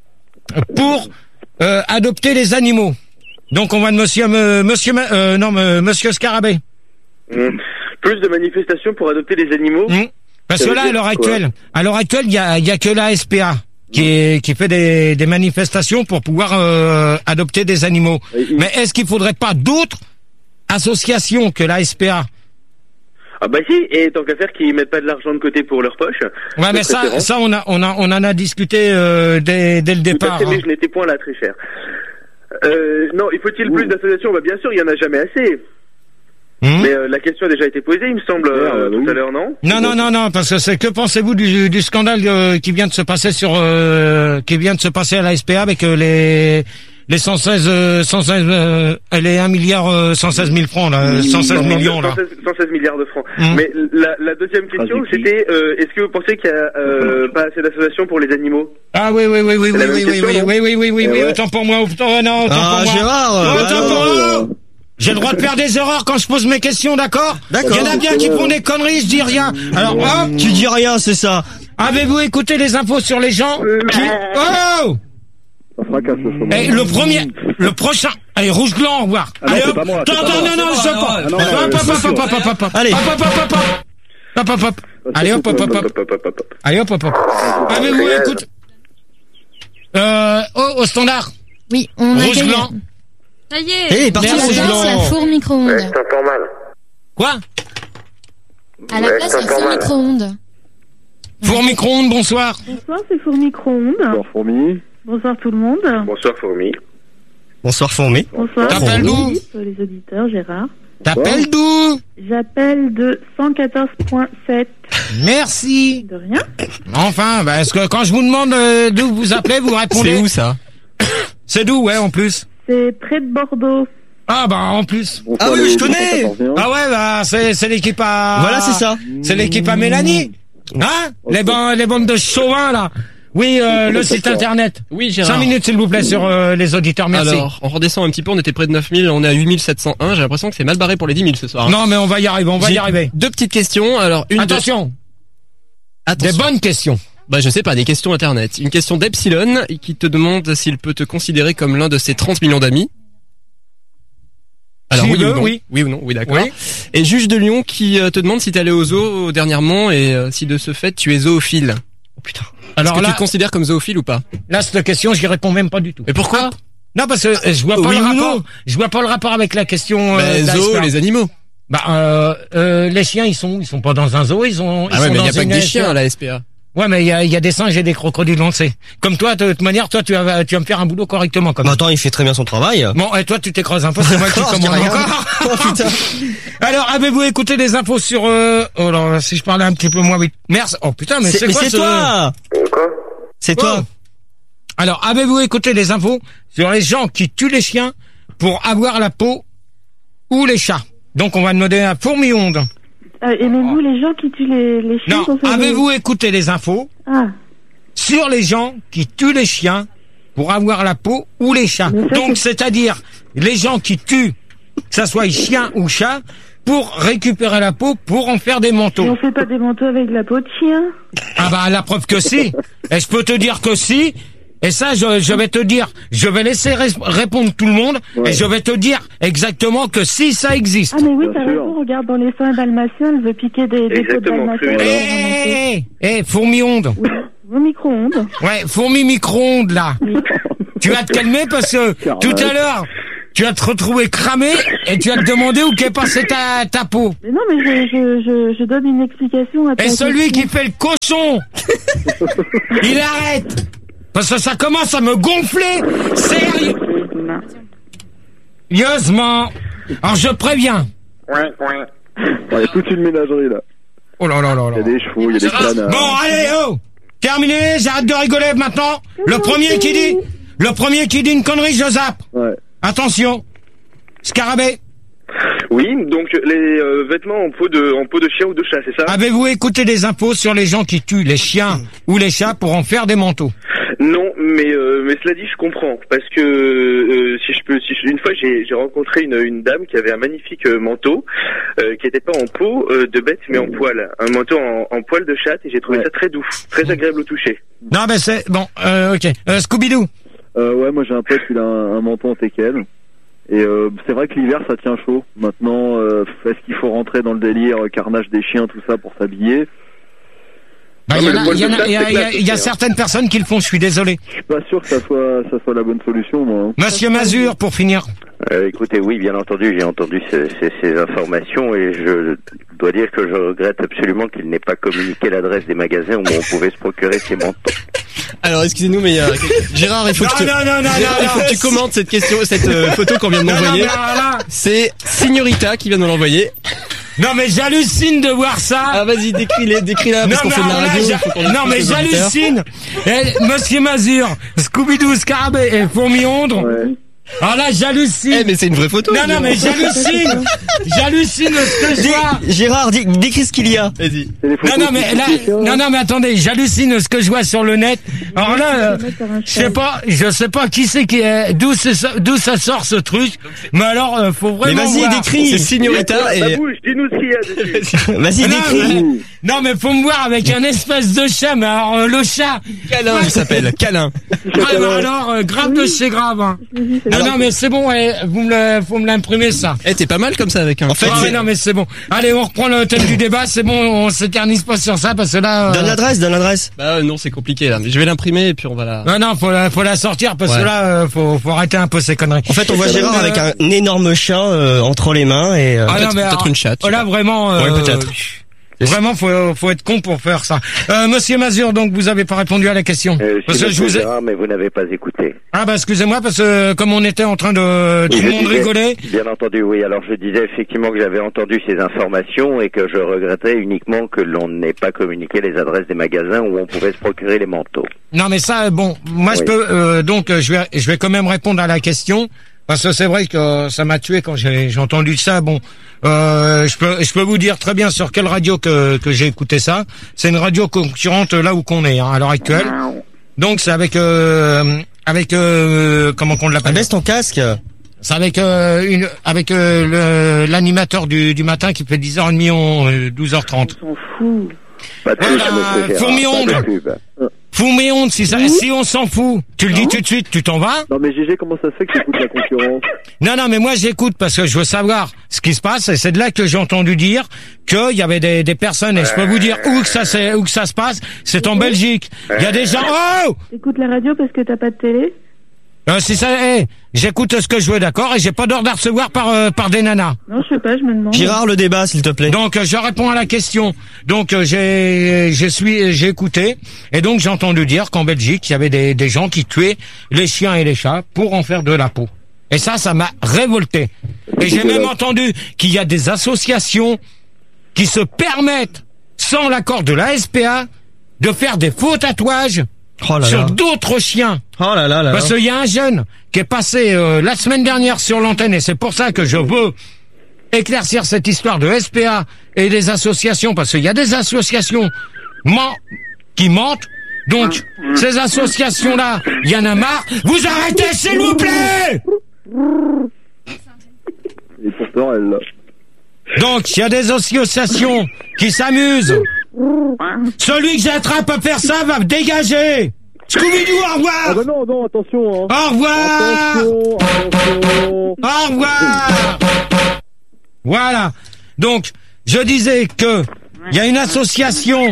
pour euh, adopter les animaux? Donc on va de monsieur, euh, monsieur, Ma- euh, non, euh, monsieur Scarabée. Hum. Plus de manifestations pour adopter des animaux. Hum. Parce Ça que veut là, à dire l'heure quoi actuelle, à l'heure actuelle, il y a, il y a que la S P A qui est, qui fait des, des manifestations pour pouvoir euh, adopter des animaux. Et il- Mais est-ce qu'il faudrait pas d'autres associations que la S P A? Ah bah si, et tant qu'à faire qu'ils mettent pas de l'argent de côté pour leur poche. Ouais, mais de ça, préférence. ça, on a, on a, on en a discuté euh, dès, dès le Tout à départ. fait, mais hein. je n'étais point là très cher. Euh, non, il faut-il plus d'associations? Bah bien sûr, il y en a jamais assez. Hum. Mais euh, la question a déjà été posée, il me semble, euh, tout à l'heure, non? Non, non, non, non, parce que c'est que pensez-vous du, du scandale euh, qui vient de se passer sur, euh, qui vient de se passer à la S P A avec euh, les les cent seize, euh, cent seize, euh, les un milliard euh, cent seize mille francs là, cent seize millions là. cent seize, cent seize milliards de francs. Hum. Mais la, la deuxième question, Ah, c'est qui c'était euh, est-ce que vous pensez qu'il y a euh, pas assez d'associations pour les animaux? Ah oui, oui, oui, oui, C'est oui, la même oui, oui, question, oui, non oui, oui, oui, oui, Eh oui, ouais. autant pour moi, autant, non, autant Ah, pour moi. Gérard, Non, euh, autant bah pour non. moi. J'ai le droit de faire des erreurs quand je pose mes questions, d'accord? D'accord. Il y en a bien qui font des conneries, je dis rien. Alors, hop, Tu dis rien, c'est ça. avez-vous écouté les infos sur les gens qui... Oh! ça fracasse ce moment. Eh, le premier, le prochain, allez, rouge blanc, au revoir. Ah non, Allez, c'est hop. pas moi, c'est Non, pas non, moi. non, non, je sais pas. Ah non, Hop, euh, hop, hop, c'est hop, sûr. hop, hop, hop, hop. Allez. Hop, hop, hop, hop, hop. Hop, hop, hop. Allez, hop, hop, hop, hop. Hop, hop, hop, hop. Allez, hop, hop, hop. Avez-vous Réel. écouté, euh, oh, au standard. Oui, on Rouge accueille. blanc. Ça y est. Eh, il est parti, Merci, Rouge À la Blanc. place, la four Ouais, micro-ondes. je t'entends mal. Quoi? À la Ouais, place, je la t'entends four mal. micro-ondes. Four micro-ondes, bonsoir. Bonsoir, c'est Four Micro-ondes. Bonsoir, fourmi. Bonsoir tout le monde. Bonsoir, Fourmi. Bonsoir, Fourmi. Bonsoir. T'appelles d'où? Les auditeurs, Gérard. T'appelles d'où? J'appelle de cent quatorze point sept. Merci. De rien. Enfin, bah, est-ce que quand je vous demande euh, d'où vous appelez, vous répondez? C'est où ça? C'est d'où, ouais, en plus. C'est près de Bordeaux. Ah, bah, en plus. Ah oui, je connais. Ah ouais, bah, c'est, c'est l'équipe à... Voilà, c'est ça. C'est l'équipe à Mélanie. Hein? Les, ban- les bandes de chauvins, là. Oui, euh, le site internet. Oui, Gérard. Cinq minutes, s'il vous plaît, sur euh, les auditeurs, merci. Alors, on redescend un petit peu, on était près de neuf mille, on est à huit mille sept cent un, j'ai l'impression que c'est mal barré pour les dix mille ce soir. hein. Non, mais on va y arriver, on va y J'ai arriver. Deux petites questions, alors une de- Attention, Attention. des bonnes questions. Bah je sais pas, des questions internet. Une question d'Epsilon qui te demande s'il peut te considérer comme l'un de ses trente millions d'amis. Alors S'il oui veut, ou non oui. Oui ou non, oui d'accord. Oui. Et Juge de Lyon qui euh, te demande si t'es allé au zoo dernièrement et euh, si de ce fait tu es zoophile. Oh putain. Alors Est-ce que là, tu te considères comme zoophile ou pas? là, cette question, j'y réponds même pas du tout. Mais pourquoi? Non, parce que euh, je vois pas Oui le ou rapport. non Je vois pas le rapport avec la question. Bah, Euh, zoo, d'iceberg. les animaux. Bah, euh, euh, les chiens, ils sont, ils sont pas dans un zoo, ils ont. Ils Ah ouais, sont mais il dans y a pas que une des S P A. chiens à la S P A. Ouais, mais il y a, il y a des singes et des crocodiles, on le sait. Comme toi, de toute manière, toi, tu vas, tu vas me faire un boulot correctement, quand Bah, même. attends, il fait très bien son travail. Bon, et toi, tu t'écrases un peu, c'est moi qui D'accord, je dis commande rien. encore. Oh putain. Alors, avez-vous écouté des infos sur, euh, oh là, si je parlais un petit peu moins vite. Merci. Oh putain, mais C'est- c'est Mais quoi c'est ce- toi. Quoi? C'est Oh. toi. Alors, avez-vous écouté des infos sur les gens qui tuent les chiens pour avoir la peau ou les chats? Donc, on va demander à Fourmi-Onde. Euh, Aimez-vous les gens qui tuent les, les chiens Non, pour faire des- avez-vous écouté les infos Ah, sur les gens qui tuent les chiens pour avoir la peau ou les chats? Mais ça, Donc, c'est- c'est-à-dire les gens qui tuent, que ça soit chien ou chat, pour récupérer la peau pour en faire des mais manteaux. on fait pas des manteaux avec de la peau de chien. Ah bah la preuve que si. Et je peux te dire que si. Et ça, je, je vais te dire, je vais laisser res- répondre tout le monde, ouais. Et je vais te dire exactement que si ça existe. Ah mais oui, t'as raison, regarde dans les soins dalmatiens, elle veut piquer des, des pots de dalmatiens. Eh, eh, eh, fourmi-onde. Oui, au micro-ondes. Ouais, fourmi micro-ondes, là. Tu vas te calmer parce que tout à l'heure, tu vas te retrouver cramé et tu vas te demander où qu'est passée ta, ta peau. Mais non, mais je, je, je, je donne une explication à ta Et celui question. qui fait le cochon, il arrête. Parce que ça commence à me gonfler. Sérieux. Sérieusement. Alors je préviens. Ouais, ouais. Il y a toute une ménagerie là. Oh là là là là. Il y a des chevaux, il y a des canards. Bon, allez, oh. Terminé, j'arrête de rigoler maintenant. Le premier qui dit, le premier qui dit une connerie, je zappe. Ouais. Attention. Scarabée. Oui, donc les euh, vêtements en peau de en peau de chien ou de chat, c'est ça? Avez-vous écouté des infos sur les gens qui tuent les chiens ou les chats pour en faire des manteaux? Non, mais euh, mais cela dit, je comprends parce que euh, si je peux, si je, une fois j'ai j'ai rencontré une une dame qui avait un magnifique euh, manteau euh, qui était pas en peau euh, de bête mais en poil, un manteau en, en poil de chatte et j'ai trouvé ouais. ça très doux, très agréable au toucher. Non, mais c'est bon, euh, ok. Euh, Scooby-Doo. Euh, ouais, moi j'ai un pote qui a un, un manteau en teckel. Et euh, c'est vrai que l'hiver ça tient chaud. Maintenant, euh, est-ce qu'il faut rentrer dans le délire euh, carnage des chiens, tout ça pour s'habiller? Bah, il y, y, y, y, y, y a certaines personnes qui le font, je suis désolé. Je suis pas sûr que ça soit, ça soit la bonne solution, moi. Hein. Monsieur Mazur, pour finir. Euh, écoutez, oui, bien entendu, j'ai entendu ces, ces, ces informations et je dois dire que je regrette absolument qu'il n'ait pas communiqué l'adresse des magasins où on pouvait se procurer ces manteaux. Alors, excusez-nous, mais euh, Gérard, il faut non, que tu, non, non, non, Gérard, non, il faut non, que tu commentes cette question, cette euh, photo qu'on vient de m'envoyer. C'est Signorita qui vient de nous l'envoyer. Non mais j'hallucine de voir ça. Ah vas-y, décris-les, décris-la parce qu'on fait de la radio. Là, non mais j'hallucine. Et Monsieur Mazur, Scooby-Doo, Scarabée et Fourmi-Ondre. Ouais. Alors là, j'hallucine. Eh, mais c'est une vraie photo. Non, non, mais j'hallucine. J'hallucine ce que je vois. Gérard, dé- décris ce qu'il y a. Vas-y. Non, non, mais là, non, non, mais attendez, j'hallucine ce que je vois sur le net. Alors là, euh, je sais pas, je sais pas qui c'est qui est, d'où c'est, d'où ça sort ce truc. Mais alors, euh, faut vraiment. Mais vas-y, voir. décris. C'est Signorita et. Bouge, dis-nous ce qu'il y a dessus. Vas-y, non, décris. Mais, non, mais faut me voir avec un espèce de chat, mais alors, euh, le chat. Câlin, il s'appelle. Câlin. Ouais, bah alors, euh, grave de chez grave, hein. Non, non, mais c'est bon, eh, vous me le, faut me l'imprimer, ça. Eh, t'es pas mal comme ça avec un. En fait, ah, mais non, mais c'est bon. Allez, on reprend le thème du débat, c'est bon, on s'éternise pas sur ça, parce que là, euh... Donne l'adresse, donne l'adresse. Bah, non, c'est compliqué, là. Je vais l'imprimer et puis on va la. Non, non, faut la, faut la sortir, parce ouais. que là, euh, faut, faut arrêter un peu ces conneries. En fait, on voit Gérard euh... avec un énorme chien, euh, entre les mains et, euh... ah, non, mais peut-être alors, une chatte. Là, vraiment, euh, ouais, peut-être. Vraiment, faut, faut être con pour faire ça. Euh, Monsieur Mazur, donc, vous avez pas répondu à la question. Euh, parce que je vous ai... Gérard, mais vous n'avez pas écouté. Ah, bah, excusez-moi, parce que, comme on était en train de, tout le monde disais, rigolait. Bien entendu, oui. Alors, je disais effectivement que j'avais entendu ces informations et que je regrettais uniquement que l'on n'ait pas communiqué les adresses des magasins où on pouvait se procurer les manteaux. Non, mais ça, bon, moi, oui. je peux, euh, donc, je vais, je vais quand même répondre à la question. Parce que c'est vrai que ça m'a tué quand j'ai, j'ai entendu ça. Bon, euh, je peux, je peux vous dire très bien sur quelle radio que, que j'ai écouté ça. C'est une radio concurrente là où qu'on est hein, à l'heure actuelle. Donc c'est avec, euh, avec euh, comment qu'on l'appelle? Baisse ton casque. C'est avec euh, une, avec euh, le, l'animateur du, du matin qui fait dix heures trente, euh, douze heures trente. On s'en fout. Pas de pub, euh, Fourmi-Ondre. Fourmi-Ondre, si ça, si on s'en fout, tu le dis tout de suite, tu t'en vas? Non mais Gégé, comment ça se fait que tu écoutes la concurrence? Non, non, mais moi j'écoute parce que je veux savoir ce qui se passe et c'est de là que j'ai entendu dire qu'il y avait des, des personnes et je peux vous dire où que ça c'est, où que ça se passe, c'est en Belgique. Il y a des gens, oh! Écoute la radio parce que t'as pas de télé? Euh, c'est ça, hey, j'écoute ce que je veux, d'accord, et j'ai pas d'ordre à recevoir par euh, par des nanas. Non, je sais pas, je me demande. Gérard, le débat, s'il te plaît. Donc, euh, je réponds à la question. Donc, euh, j'ai, je suis, j'ai écouté, et donc j'ai entendu dire qu'en Belgique, il y avait des des gens qui tuaient les chiens et les chats pour en faire de la peau. Et ça, ça m'a révolté. Et j'ai même entendu qu'il y a des associations qui se permettent, sans l'accord de la S P A, de faire des faux tatouages. Oh là sur là. d'autres chiens. Oh là là là. Parce qu'il y a un jeune qui est passé euh, la semaine dernière sur l'antenne et c'est pour ça que je veux éclaircir cette histoire de S P A et des associations parce qu'il y a des associations man- qui mentent. Donc ces associations-là, il y en a marre. Vous arrêtez s'il vous plaît. Et pourtant elle l'a. Donc il y a des associations qui s'amusent. Celui que j'attrape à faire ça va me dégager. Scooby-Doo, au revoir. Ah bah non, non, attention. Hein. Au revoir. Attention, attention. Au revoir. Voilà. Donc, je disais que il y a une association.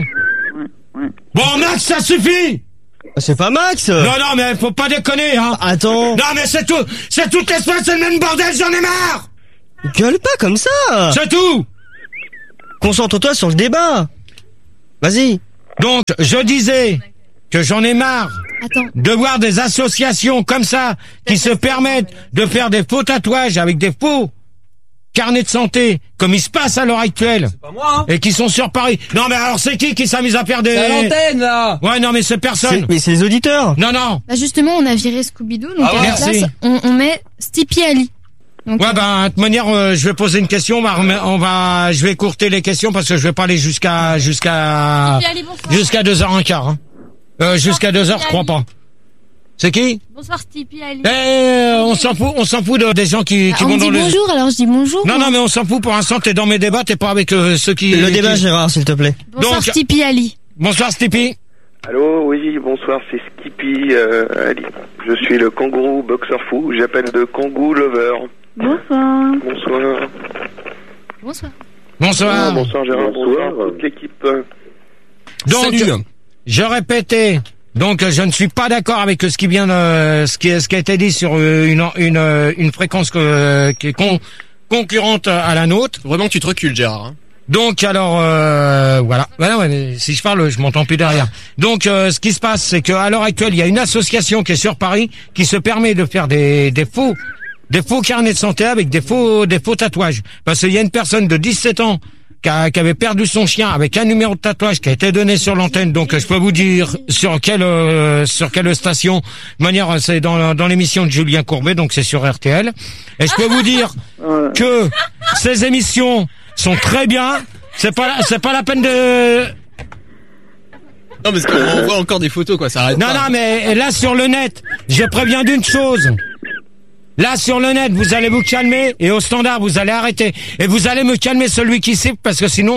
Bon, Max, ça suffit. C'est pas Max. Non, non, mais faut pas déconner, hein. Attends. Non, mais c'est tout. C'est toutes les semaines, c'est le même bordel, j'en ai marre. Gueule pas comme ça. C'est tout. Concentre-toi sur le débat. Vas-y. Donc, je disais que j'en ai marre Attends. de voir des associations comme ça qui se permettent de faire des faux tatouages avec des faux carnets de santé, comme il se passe à l'heure actuelle. C'est pas moi, hein. Et qui sont sur Paris. Non, mais alors c'est qui qui s'amuse à faire des... C'est à l'antenne, là. Ouais, non, mais c'est personne. C'est- Mais c'est les auditeurs. Non, non. Bah justement, on a viré Scooby-Doo, donc Ah à ouais, la merci. place, on, on met Stippy Ali. Donc, Ouais, ben, de toute manière, euh, je vais poser une question, on va, remet- on va, je vais écourter les questions parce que je vais pas aller jusqu'à, jusqu'à, Stippy Ali, bonsoir. jusqu'à deux heures quinze, hein. Euh, jusqu'à deux heures, je crois pas. C'est qui? Bonsoir Stippy Ali. Eh, euh, on s'en fout, on s'en fout de, des gens qui, bah, qui on vont me dit dans le... bonjour, alors je dis bonjour. Non, moi. non, mais on s'en fout, pour l'instant, t'es dans mes débats, t'es pas avec euh, ceux qui... Le débat, qui- Gérard, s'il te plaît. Bonsoir donc- Stippy Ali. Bonsoir, Stippy. Allô, oui, bonsoir, c'est Skippy euh, Ali. Je suis le kangourou boxer fou, j'appelle de Kangoo Lover. Bonsoir. Bonsoir. Bonsoir. Bonsoir. Ah, bonsoir Gérard, bonsoir, toute l'équipe. Donc, Salut. je répétais, donc je ne suis pas d'accord avec ce qui vient de, ce qui, ce qui a été dit sur euh, une, une, euh, une fréquence que, qui est con- concurrente à la nôtre. Vraiment que tu te recules, Gérard. Hein. Donc alors euh, voilà, voilà ouais, mais si je parle, je m'entends plus derrière. Donc euh, ce qui se passe, c'est qu'à l'heure actuelle, il y a une association qui est sur Paris qui se permet de faire des, des faux, des faux carnets de santé avec des faux, des faux tatouages. Parce qu'il y a une personne de dix-sept ans qui, a- qui avait perdu son chien avec un numéro de tatouage qui a été donné sur l'antenne. Donc je peux vous dire sur quelle, euh, sur quelle station. De manière, c'est dans, dans l'émission de Julien Courbet, donc c'est sur R T L. Et je peux vous dire que ces émissions sont très bien. C'est pas, la- c'est pas la peine de. Non, parce qu'on voit encore des photos, quoi. Ça arrête Non, pas. non, mais là sur le net, je préviens d'une chose. Là sur le net, vous allez vous calmer et au standard, vous allez arrêter. Et vous allez me calmer celui qui siffle parce que sinon,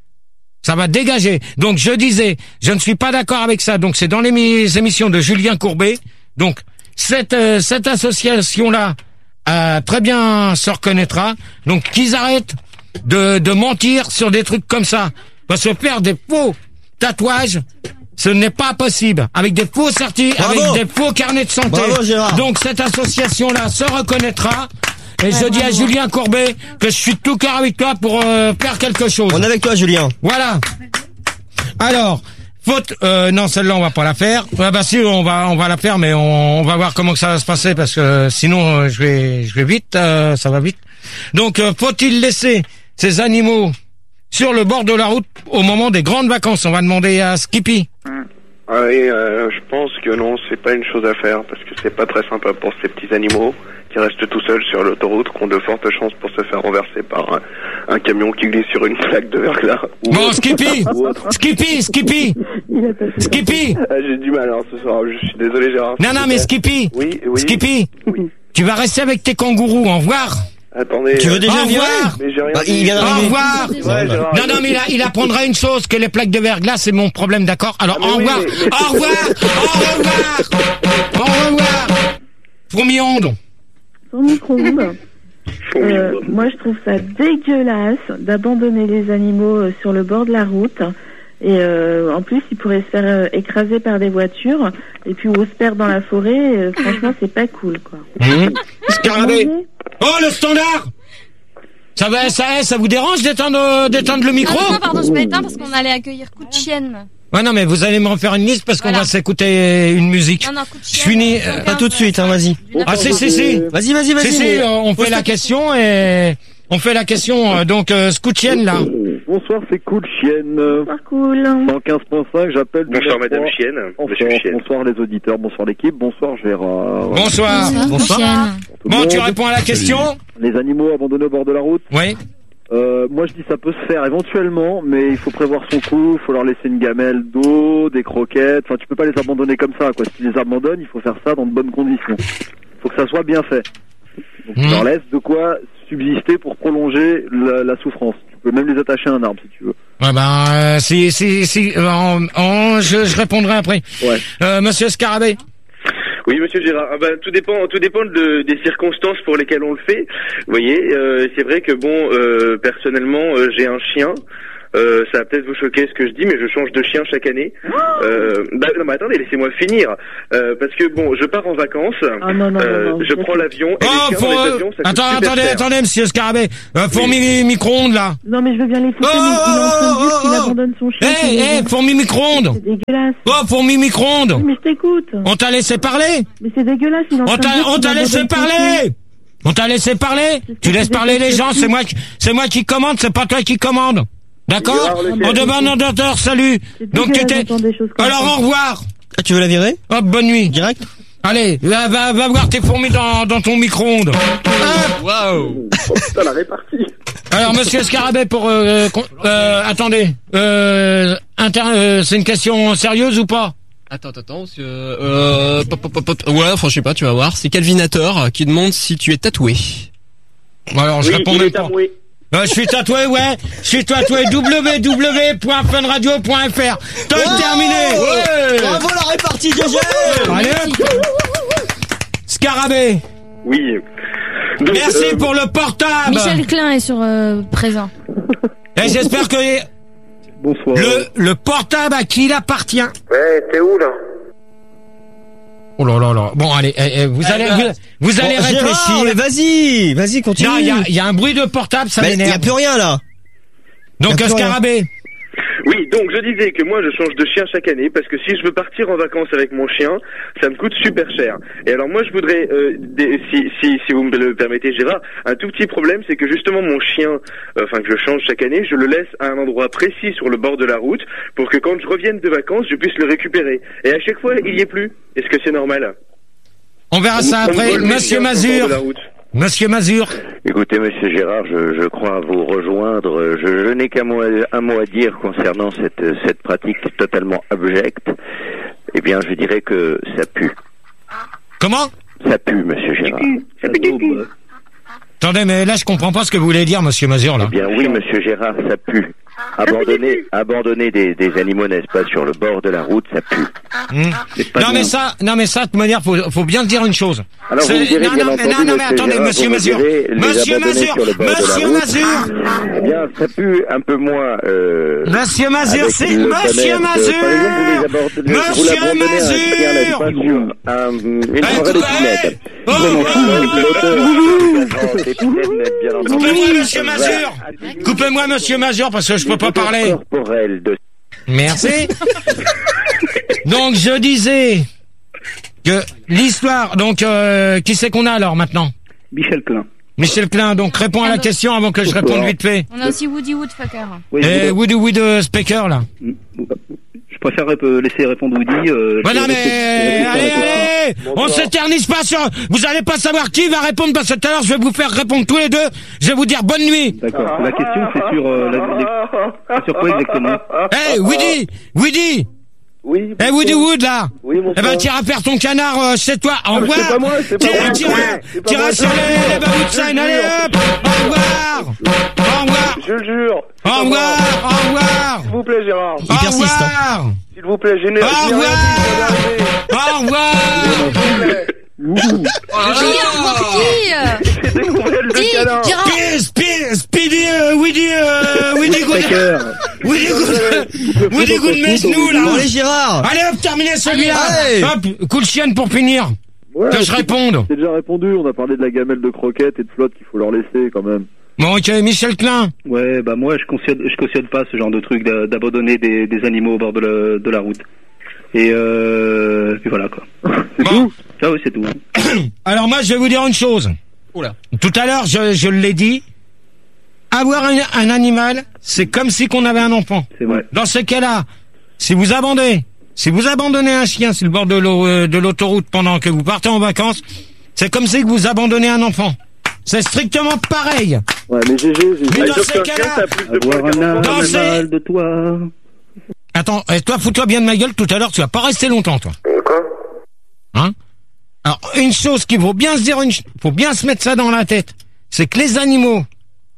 ça va dégager. Donc je disais, je ne suis pas d'accord avec ça. Donc c'est dans les mi- émissions de Julien Courbet. Donc cette, euh, cette association-là euh, très bien se reconnaîtra. Donc qu'ils arrêtent de, de mentir sur des trucs comme ça. Parce que faire des faux tatouages, ce n'est pas possible. Avec des faux certis, Bravo. avec des faux carnets de santé. Bravo, Gérard. Donc cette association-là se reconnaîtra. Et je dis à Julien Courbet que je suis de tout cœur avec toi pour euh, faire quelque chose. On est avec toi, Julien. Voilà. Alors, faute, euh, non, celle-là on va pas la faire. Ah bah si, on va, on va la faire, mais on, on va voir comment que ça va se passer parce que euh, sinon euh, je vais, je vais vite, euh, ça va vite. Donc, euh, faut-il laisser ces animaux sur le bord de la route au moment des grandes vacances? On va demander à Skippy. Ah oui, euh, je pense que non, c'est pas une chose à faire parce que c'est pas très sympa pour ces petits animaux qui restent tout seuls sur l'autoroute, qui ont de fortes chances pour se faire renverser par un, un camion qui glisse sur une plaque de verglas. ou Bon, autre. Skippy, Ou autre. Skippy, Skippy, Skippy. Ah, j'ai du mal alors ce soir, je suis désolé Gérard. Non, non, mais Skippy, Oui, oui. Skippy, Oui. tu vas rester avec tes kangourous. Au revoir. Attendez. Tu veux euh, déjà Au virer revoir. Mais j'ai rien Bah, dit. il vient Au d'arriver. revoir. Ouais, Gérard, Non, non, mais il, a- il apprendra une chose, que les plaques de verglas, c'est mon problème, d'accord? Alors, Ah, mais au oui, revoir, mais- mais- au revoir, au revoir, au revoir. Fourmi-onde. Sur micro-ondes. Euh, moi, je trouve ça dégueulasse d'abandonner les animaux euh, sur le bord de la route. Et euh, en plus, ils pourraient se faire euh, écraser par des voitures. Et puis, ou se perdre dans la forêt. euh, franchement, c'est pas cool, quoi. Mmh. Scarabée. Manger. Oh, le standard. Ça va, ça, ça vous dérange d'éteindre, d'éteindre le micro? Ah non, pardon, je m'éteins parce qu'on allait accueillir coup de chienne. Ouais, non, mais vous allez me refaire une liste parce qu'on Voilà. va s'écouter une musique. Non, non, coup de Je chienne. finis. euh, euh, Pas tout de suite, hein, vas-y. Ah, si, si, si. Vas-y, vas-y, vas-y. Si, si, mais- euh, on fait la question et on fait la question. euh, Donc, euh, Scoutienne, là. Bonsoir, c'est Cool Chienne. Pas cool. cent quinze point cinq, j'appelle. Bonsoir numéro Madame trois. Chienne, Monsieur Bonsoir, Chienne. bonsoir les auditeurs, bonsoir l'équipe, bonsoir Gérard. Bonsoir. Bonsoir. Chienne. Tout le Bon, tu monde. réponds à la question? Les animaux abandonnés au bord de la route. Oui. Euh, moi je dis ça peut se faire éventuellement, mais il faut prévoir son coup, il faut leur laisser une gamelle d'eau, des croquettes, enfin tu peux pas les abandonner comme ça, quoi. Si tu les abandonnes, il faut faire ça dans de bonnes conditions. Il faut que ça soit bien fait. Donc tu Mmh. leur laisses de quoi subsister pour prolonger la, la souffrance. Tu peux même les attacher à un arbre si tu veux. Ouais ben, euh, si, si, si, euh, en, en- je, je répondrai après. Ouais. Euh, Monsieur Scarabée. Oui, monsieur Gérard. Ah ben, tout dépend, tout dépend de, des circonstances pour lesquelles on le fait. Vous voyez, euh, c'est vrai que bon, euh, personnellement, euh, j'ai un chien. Euh, ça va peut-être vous choquer ce que je dis, mais je change de chien chaque année. Euh, bah, non, mais attendez, laissez-moi finir. Euh, parce que bon, je pars en vacances. Ah, non, non, euh, non, non. je prends l'avion. Et Oh, les chiens faut, dans les euh, avions, ça coûte attends, super attendez, cher. attendez, Monsieur Scarabée. Euh, fourmi micro-ondes, là. Non, mais je veux bien les foutre, mais il est en train de dire qu'il abandonne son chien. Eh, sur les eh, gens. fourmi micro-ondes. C'est dégueulasse. Oh, fourmi micro-ondes. Oui, mais je t'écoute. On t'a laissé parler? Mais c'est dégueulasse, il est en On train de t'a, dire on qu'il t'a laissé abandonne son chien. parler? On t'a laissé parler? Tu laisses parler les gens, c'est moi qui, c'est moi qui commande, c'est pas toi qui commande. D'accord? Gérard Leclerc. On demande un docteur, salut. C'est Donc tu dégueulasse t'es, d'entendre des choses comme alors ça. au revoir. Ah, tu veux la virer? Hop, bonne nuit. Direct? Allez, va, va, va voir tes fourmis dans, dans ton micro-ondes. Waouh. Oh, putain, la répartie. Alors, Monsieur Scarabée, pour, euh, con- euh, attendez, euh, inter, euh, c'est une question sérieuse ou pas? Attends, attends, attends, parce que, euh, pop, pop, pop, pop. Ouais, enfin, je sais pas, tu vas voir. C'est Calvinator qui demande si tu es tatoué. Alors, je Oui, réponds il même est pas. tatoué. Euh, je suis tatoué, ouais. Je suis tatoué. w w w point fun radio point f r. Temps terminé. Ouais. Bravo la répartie, G G. Allez, hop. Scarabée. Oui. Donc, Merci euh, pour le portable. Michel Klein est sur euh, présent. Et j'espère que Bonsoir. le, le portable à qui il appartient. Ouais, t'es où là? Oh là là là. Bon, allez, eh, eh, vous allez, vous, vous allez Bon, Gérard, réfléchir. mais vas-y, vas-y, continue. Non, il y a, il y a un bruit de portable, ça Bah, il y a m'énerve. plus rien là. Donc, y a plus rien. Scarabée. Oui, donc je disais que moi je change de chien chaque année parce que si je veux partir en vacances avec mon chien, ça me coûte super cher. Et alors moi je voudrais, euh, des- si, si, si vous me le permettez Gérard, un tout petit problème, c'est que justement mon chien, euh, enfin que je change chaque année, je le laisse à un endroit précis sur le bord de la route pour que quand je revienne de vacances, je puisse le récupérer. Et à chaque fois, il y est plus. Est-ce que c'est normal? On verra ça On- on après. vole mes Monsieur chiens sur le Mazur. bord de la route. Monsieur Mazur. Écoutez, monsieur Gérard, je, je crois vous rejoindre. Je, je n'ai qu'un mot, à- un mot à dire concernant cette, cette pratique totalement abjecte. Eh bien, je dirais que ça pue. Comment? Ça pue, monsieur Gérard. Ça fait du cul. Attendez, mais là, je comprends pas ce que vous voulez dire, monsieur Mazur, là. Eh bien, oui, monsieur Gérard, ça pue. Abandonner, abandonner des, des animaux, n'est-ce pas, sur le bord de la route, ça pue. Hmm. Non, mais ça, non, mais ça, de toute manière, faut, faut bien dire une chose. Alors, vous C'est- me direz, non, bien non, mais, entendu, non, non, mais monsieur attendez, Gérard, monsieur vous me Mazur. direz, les Monsieur abandonner Mazur. sur le bord de la Monsieur route. Mazur. Eh bien, ça pue un peu moins, euh, Monsieur Mazur, avec c'est le Monsieur commerce. Mazur. Par exemple, vous les abordez- vous Monsieur l'abandonnez à un chien, n'est-ce Mazur. pas, sur un- une Eh, forêt de coupez- pinèdes. Oh, Vraiment, oh, l'auteur des pinèdes, bien entendu, Coupez-moi, monsieur va Mazur. Coupez-moi, monsieur Mazur, parce que je peux pas parler. corporelle de Merci. Donc, je disais que l'histoire, donc, euh, qui c'est qu'on a alors maintenant? Michel Klein. Michel Klein, donc réponds à la question avant que je réponde vite fait. On a aussi Woody Woodfucker. Oui, Et je, Woody Wood Speaker, là. je préfère rép- laisser répondre Woody. Euh, Voilà, je- mais je- allez, allez, on s'éternise pas sur. Vous allez pas savoir qui va répondre parce que tout à l'heure je vais vous faire répondre tous les deux. Je vais vous dire bonne nuit. D'accord. La question c'est sur euh, la, les- c'est sur quoi exactement? Hey, Woody, Woody. Oui. Hey, Woody Wood là. Oui, mon Eh ben, frère. t'iras faire ton canard euh, chez toi. Au revoir. c'est pas moi, c'est pas T'iras, moi. t'iras, C'est pas t'iras moi. sur les, les babout de sign. Allez hop. Au revoir. Au revoir. Je le jure. Au revoir. Au revoir. S'il vous plaît, Gérard. Au revoir. S'il vous plaît, j'ai n'ai Au j'ai rien revoir. dit, je vais arriver. Au revoir. C'est des nouvelles de canard. Speedy, Speedy, Speedy, euh, Woody, euh, Woody Good, Woody Good, Woody Good Mesnou, là. Bon, allez, Gérard. Allez, hop, terminez celui-là. Allez. Hop, coup de chienne pour finir. Ouais, Que je c'est- réponde. C'est déjà répondu, on a parlé de la gamelle de croquettes et de flotte qu'il faut leur laisser quand même. Bon, ok, Michel Klein. Ouais, bah moi je cautionne, je cautionne pas ce genre de truc d'a- d'abandonner des, des animaux au bord de la, de la route. Et euh, puis voilà quoi. C'est Bon. tout. Ah oui, c'est tout. Alors moi, je vais vous dire une chose. Oula. Tout à l'heure, je, je l'ai dit. Avoir un, un animal, c'est comme si qu'on avait un enfant. C'est vrai. Dans ce cas-là, si vous abandonnez, si vous abandonnez un chien sur le bord de l'eau- euh, de l'autoroute pendant que vous partez en vacances, c'est comme si que vous abandonnez un enfant. C'est strictement pareil. Ouais, mais G G, G G. Mais dans Sauf ces qu'un chien, cas-là, ça a plus de poids Avoir qu'un un enfant. Dans ces- animal de toi. Attends, et toi, fous-toi bien de ma gueule. Tout à l'heure, tu vas pas rester longtemps, toi. Quoi? Hein? Alors, une chose qu'il faut bien se dire, une ch- faut bien se mettre ça dans la tête, c'est que les animaux,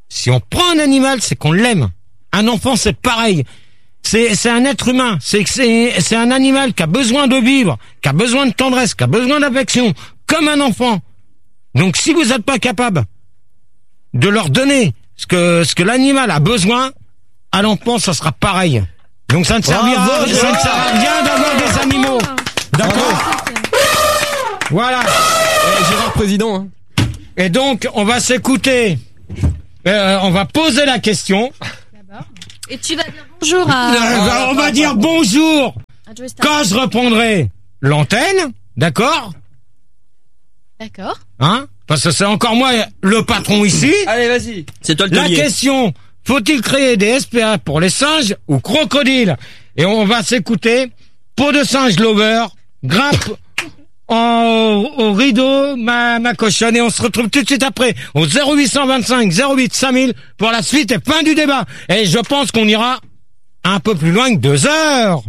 Si on prend un animal, c'est qu'on l'aime. Un enfant, c'est pareil. C'est, c'est un être humain. C'est, c'est, c'est un animal qui a besoin de vivre, qui a besoin de tendresse, qui a besoin d'affection, comme un enfant. Donc, si vous n'êtes pas capable de leur donner ce que, ce que l'animal a besoin, à l'enfant, ça sera pareil. Donc, ça ne servira, Bravo, ça ne sert à rien d'avoir des animaux. D'accord? Voilà. Eh, Gérard président. Hein. Et donc, on va s'écouter. Euh, on va poser la question. Et tu vas dire bonjour à... Euh, on va dire bonjour quand je reprendrai l'antenne, d'accord? D'accord. Hein? Parce que c'est encore moi le patron ici. Allez, vas-y. C'est toi le La taulier. question, faut-il créer des S P A pour les singes ou crocodiles? Et on va s'écouter Peau de singe lover, grimpe en, au rideau, ma, ma cochonne, et on se retrouve tout de suite après au zéro huit cent vingt-cinq zéro huit cinq mille pour la suite et fin du débat. Et je pense qu'on ira un peu plus loin que deux heures.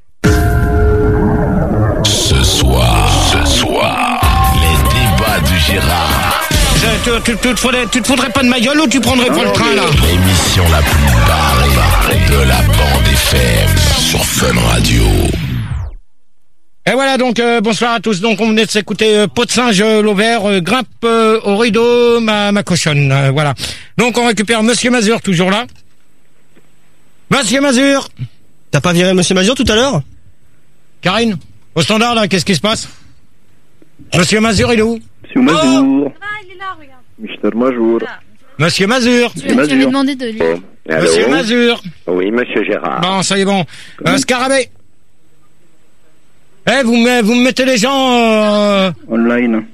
Ce soir, ce soir, les débats du Gérard. Tu, tu, tu, te faudrais, tu te foutrais pas de ma gueule ou tu prendrais pas le train là? L'émission la plus barrée de la bande F M sur Fun Radio. Et voilà donc euh, bonsoir à tous. Donc on venait de s'écouter euh, Peau de singe euh, Lover, euh, grimpe euh, au rideau, ma, ma cochonne. Euh, voilà. Donc on récupère Monsieur Mazur toujours là. Monsieur Mazur. T'as pas viré Monsieur Mazur tout à l'heure? Karine, au standard là, qu'est-ce qui se passe? Monsieur Mazur il est où? Monsieur Mazur. Ah, il est là, regarde. Mister Mazur. Monsieur Mazur. Tu, tu avais demandé de lire. Allô? Monsieur Mazur. Oui, monsieur Gérard. Bon, ça y est bon. Euh, Scarabée. Eh, vous me, vous me mettez les gens euh... Online.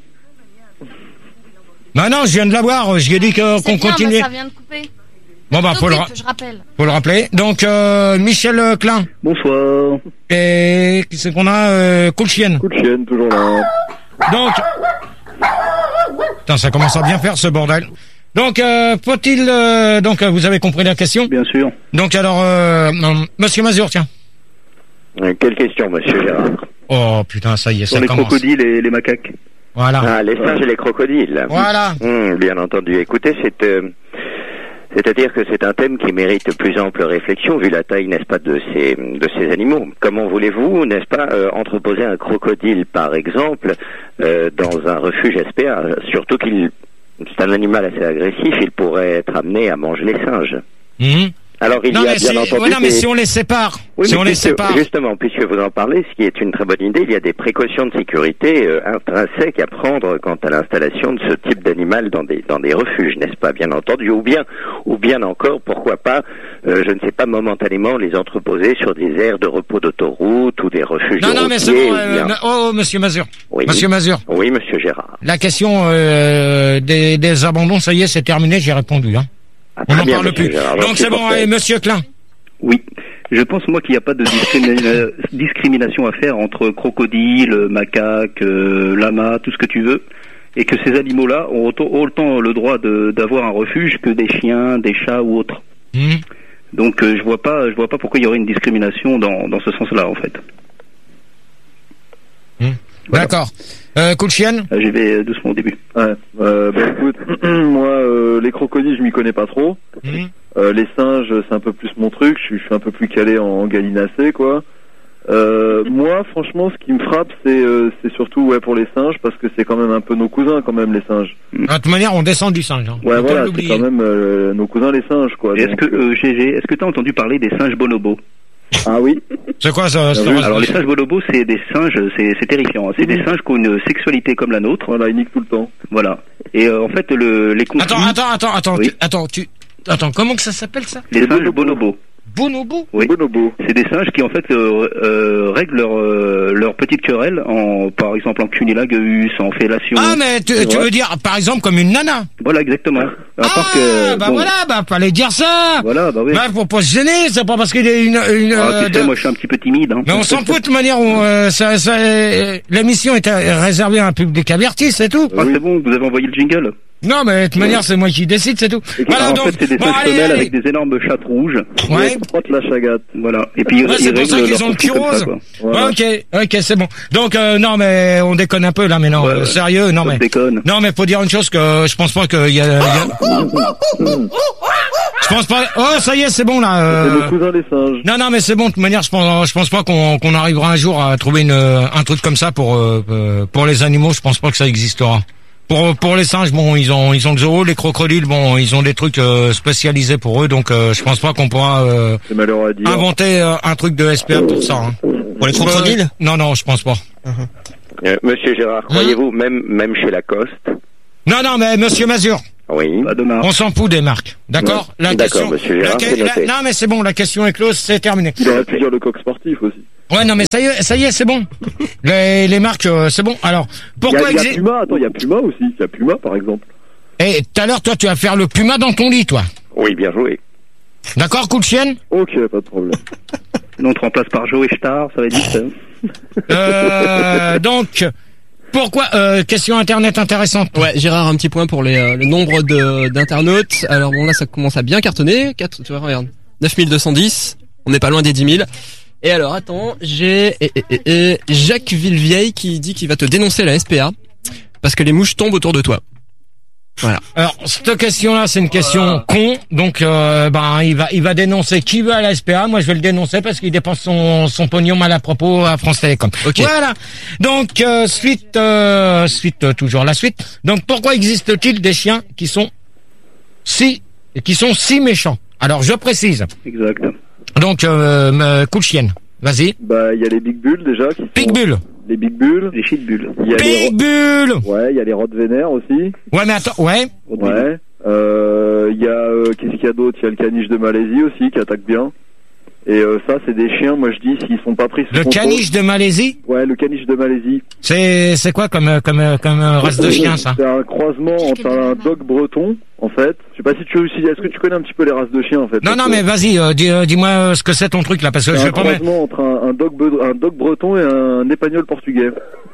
Bah non, je viens de l'avoir. Je lui ai dit que, C'est qu'on bien, continuait. bah, ça vient de couper. Bon bah Tout faut le, bip, ra- je rappelle. faut le rappeler. Donc euh, Michel euh, Klein. Bonsoir. Et qui c'est qu'on a euh, Coup de chienne. Coup de chienne, toujours là. Donc, putain, ça commence à bien faire ce bordel. Donc, euh, faut-il euh, donc euh, vous avez compris la question? Bien sûr. Donc alors, euh, euh, Monsieur Mazur, tiens. Euh, Quelle question, monsieur Gérard? Oh putain, ça y est, Sur ça les commence. crocodiles et les macaques. Voilà. Ah, les singes et les crocodiles. Voilà. Hum, bien entendu. Écoutez, c'est... euh, C'est-à-dire que c'est un thème qui mérite plus ample réflexion vu la taille, n'est-ce pas, de ces de ces animaux. Comment voulez-vous, n'est-ce pas, euh, entreposer un crocodile, par exemple, euh, dans un refuge S P A? Surtout qu'il c'est un animal assez agressif, il pourrait être amené à manger les singes. Mmh. Alors il non, y a mais bien si, entendu. ouais, non, mais des... si on les sépare, Oui, si mais on les puisque- sépare. Justement, puisque vous en parlez, ce qui est une très bonne idée, il y a des précautions de sécurité euh, intrinsèques à prendre quant à l'installation de ce type d'animal dans des dans des refuges, n'est-ce pas, bien entendu, ou bien ou bien encore, pourquoi pas, euh, je ne sais pas, momentanément les entreposer sur des aires de repos d'autoroute ou des refuges Non, de non, mais c'est routiers, bon. ou Euh, bien- oh, oh, Monsieur Mazur. Oui. Monsieur Mazur. Oui, monsieur Gérard. La question euh, des, des abandons, ça y est, c'est terminé. J'ai répondu. Hein. Ah, On très n'en bien, parle monsieur plus. Gérard, j'en Donc suis c'est bon. content. Allez, Monsieur Klein. Oui. Je pense, moi, qu'il n'y a pas de discrimina- discrimination à faire entre crocodiles, macaques, euh, lamas, tout ce que tu veux, et que ces animaux-là ont autant, autant le droit de, d'avoir un refuge que des chiens, des chats ou autres. Mmh. Donc, euh, je vois pas, je vois pas pourquoi il y aurait une discrimination dans, dans ce sens-là, en fait. Mmh. Voilà. D'accord. Euh, coup de chienne. Euh, J'y vais doucement au début. Ouais. Euh, bah écoute, moi, euh, les crocodiles, je m'y connais pas trop. Mmh. Euh, les singes, c'est un peu plus mon truc. Je suis, je suis un peu plus calé en, en gallinacé, quoi. Euh, moi, franchement, ce qui me frappe, c'est euh, c'est surtout ouais pour les singes, parce que c'est quand même un peu nos cousins, quand même, les singes. De toute manière, on descend du singe. Hein. Ouais, Faut pas voilà, c'est l'oublier. quand même euh, nos cousins, les singes, quoi. Et est-ce Donc, que, euh, G G, est-ce que tu as entendu parler des singes bonobos? Ah oui. C'est quoi ça? Ah c'est- oui, Alors les singes bonobos, c'est des singes, c'est c'est terrifiant. hein. C'est des singes qui ont une sexualité comme la nôtre. Voilà, ils niquent tout le temps. Voilà. Et euh, en fait, le, les conflits... Attends, attends, attends, attends, Oui. tu, attends, tu, attends, comment que ça s'appelle ça? Les singes bonobos. Bonobo? Oui. Bonobo. C'est des singes qui en fait euh, euh, règlent leur euh, leur petite querelle en par exemple en cunilingus, en fellation. Ah, mais tu, tu Ouais. veux dire, par exemple, comme une nana? Voilà exactement. À Ah, part que, bah bon, voilà, bah fallait dire ça. Voilà, bah oui. Bah faut pas se gêner, c'est pas parce qu'il est une, une Ah, euh, tu sais, de- moi je suis un petit peu timide. Hein. Mais on s'en fout de toute manière. On, euh, ça, ça, euh, l'émission est euh, réservée à un public averti, c'est tout. Ah, c'est bon, vous avez envoyé le jingle. Non, mais de toute manière, c'est moi qui décide, c'est tout. Voilà, en donc, fait, c'est des bon, singes allez, femelles allez. avec des énormes chattes rouges. Ouais. Ils frottent la chagate. Voilà. Et puis, Ouais, ils c'est pour ça règlent qu'ils leur ont le cul conflit comme rose. ça, quoi. Voilà. Ok, ok, c'est bon. Donc, euh, non, mais on déconne un peu, là, mais non, Ouais, euh, ouais. sérieux, non, On mais. déconne. Non, mais faut dire une chose que je pense pas qu'il y a, il y a- Je pense pas, oh, ça y est, c'est bon, là, C'est euh... nos cousins les singes. Non, non, mais c'est bon. De toute manière, je pense, je pense pas qu'on qu'on arrivera un jour à trouver une, un truc comme ça pour euh, euh, pour les animaux. Je pense pas que ça existera. Pour pour les singes, bon, ils ont ils ont le zoo. Les crocodiles, bon, ils ont des trucs euh, spécialisés pour eux. Donc, euh, je pense pas qu'on pourra euh, C'est malheureux à dire. inventer euh, un truc de S P A pour ça. Hein. Pour les crocodiles? Euh, Non, non, je pense pas. Euh, Monsieur Gérard, croyez-vous, même, même chez Lacoste? Non, non, mais Monsieur Mazur, Oui. Pas de marque. on s'en fout des marques, d'accord? Ouais. La D'accord, question, monsieur la Gérard, que- c'est la- noté. non, mais c'est bon, la question est close, c'est terminé. Il aurait pu dire le coq sportif aussi. Ouais, non, mais ça y est, ça y est, c'est bon. Les, les marques, euh, c'est bon. Alors, Il y a, pourquoi il y a exi- Puma, attends, il y a Puma aussi. Il y a Puma, par exemple. Eh, tout à l'heure, toi, tu vas faire le puma dans ton lit, toi. Oui, bien joué. D'accord, coup de chienne? Ok, pas de problème. Sinon, on te remplace par Joe et Star, ça va être vite. hein. Euh, donc, pourquoi, euh, question internet intéressante. Ouais, Gérard, un petit point pour les, euh, le nombre de d'internautes. Alors bon, là, ça commence à bien cartonner. quatre, tu vois, regarde. neuf mille deux cent dix. On n'est pas loin des dix mille. Et alors, attends, j'ai et, et, et, et Jacques Villevieille qui dit qu'il va te dénoncer la S P A parce que les mouches tombent autour de toi. Voilà. Alors, cette question-là, c'est une question con. Donc, euh, ben, il va, il va dénoncer qui veut à la S P A. Moi, je vais le dénoncer parce qu'il dépense son, son pognon mal à propos à France Télécom. Ok. Voilà. Donc, euh, suite, euh, suite, euh, toujours la suite. Donc, pourquoi existe-t-il des chiens qui sont si, qui sont si méchants? Alors, je précise. Exact. Donc, euh, me- coup de chienne. Vas-y. Bah, il y a les Big Bulls déjà. Qui sont... Pitbull. Les Big Bulls. Les shitbulls. Il y a les... Pitbull. Ouais, il y a les Rottweiler aussi. Ouais, mais attends, ouais. Ouais. Euh, il y a, euh, qu'est-ce qu'il y a d'autre? Il y a le caniche de Malaisie aussi qui attaque bien. Et euh, ça, c'est des chiens, moi je dis, s'ils sont pas pris sous Le contrôle- caniche de Malaisie. Ouais, le caniche de Malaisie. C'est, c'est quoi comme, euh, comme, euh, comme euh, race de chien, ça? C'est un croisement entre un dog breton, en fait. Je sais pas si tu si, est-ce que tu connais un petit peu les races de chiens, en fait? Non, Parce non, que mais vas-y, euh, dis, euh, dis-moi euh, ce que c'est ton truc là, parce que c'est je un vais pas mettre. croisement entre un, un dog be- un dog breton et un épagnol portugais.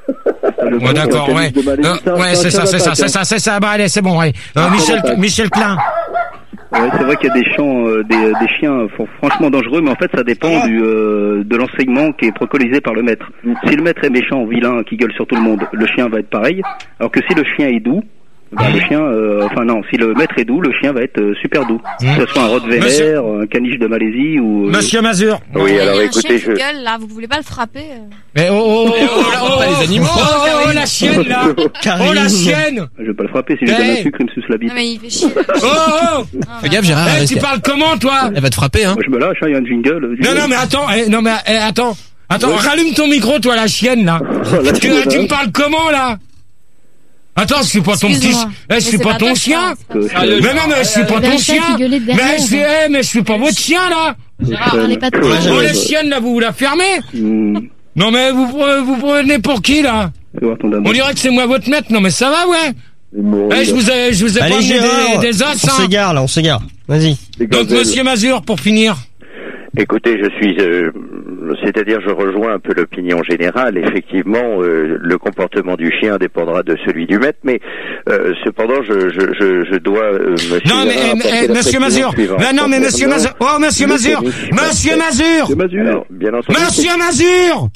Le Ouais, d'accord, caniche ouais. de Malaisie, Euh, c'est un- ouais, c'est un c'est ça, chien c'est ça, d'attaque, c'est hein. ça, c'est ça. Bah allez, c'est bon, ouais. Euh, Ah, Michel, d'attaque. Michel Klein. Ouais, c'est vrai qu'il y a des chiens, euh, des, des chiens fr- franchement dangereux, mais en fait ça dépend du, euh, de l'enseignement qui est préconisé par le maître. Si le maître est méchant, vilain, qui gueule sur tout le monde, le chien va être pareil. Alors que si le chien est doux, ben, le chien, euh, enfin non, si le maître est doux, le chien va être euh, super doux. Que ce soit un Rottweiler, Monsieur- un caniche de Malaisie ou. euh, Monsieur Mazur. Oui, Il y a alors un écoutez, chien je... qui gueule, là, vous voulez pas le frapper euh Mais oh, oh, oh, oh, là, oh, pas les animaux. oh, oh, oh, la chienne là. Oh, la chienne. Je vais pas le frapper, si je lui donne Hey. un sucre, il me suce la bite. Non, mais il fait chier. Oh, oh. Fais gaffe, Gérard. Eh, elle, tu risque- parles comment, toi? elle va te frapper, hein. Moi je me lâche, hein, il y a un jingle. Non, non, mais attends, eh, non, mais eh, attends. Attends, rallume ton micro, toi, la chienne, là. la tu, chienne, tu hein. me parles comment, là? Attends, je suis pas ton petit, Excuse-moi. eh, je Mais suis c'est pas pas ton toi, chien. c'est pas- Que- Mais non, mais je suis pas Il y a ton un chat chien. qui gueulait Mais derrière. je suis, eh, mais je suis pas votre chien, là. Gérard, parlez pas de Ouais, Oh, ouais, les ouais. chiennes, là, vous vous la fermez? Hmm, Non, mais vous, pre- vous prenez pour qui, là? fais voir ton dame. On dirait que c'est moi votre maître. Non, mais ça va, ouais. Les mots, Eh, je vous ai, je vous ai pas Allez, amené Gérard. des, des os, On hein. s'égare, là, on s'égare. Vas-y. les Donc, gazelles. monsieur Mazur, pour finir. Écoutez, je suis, euh, c'est-à-dire, je rejoins un peu l'opinion générale. Effectivement, euh, le comportement du chien dépendra de celui du maître, mais euh, cependant, je, je, je, je dois, euh, monsieur, Non, mais, Gérard, eh, apporter eh, la monsieur précision Mazur. suivante. Mais non, mais monsieur Concernant Mazur. Oh, monsieur le Mazur. caniche Monsieur français. Mazur. C'est Mazur. Alors, bien entendu, Monsieur Mazur.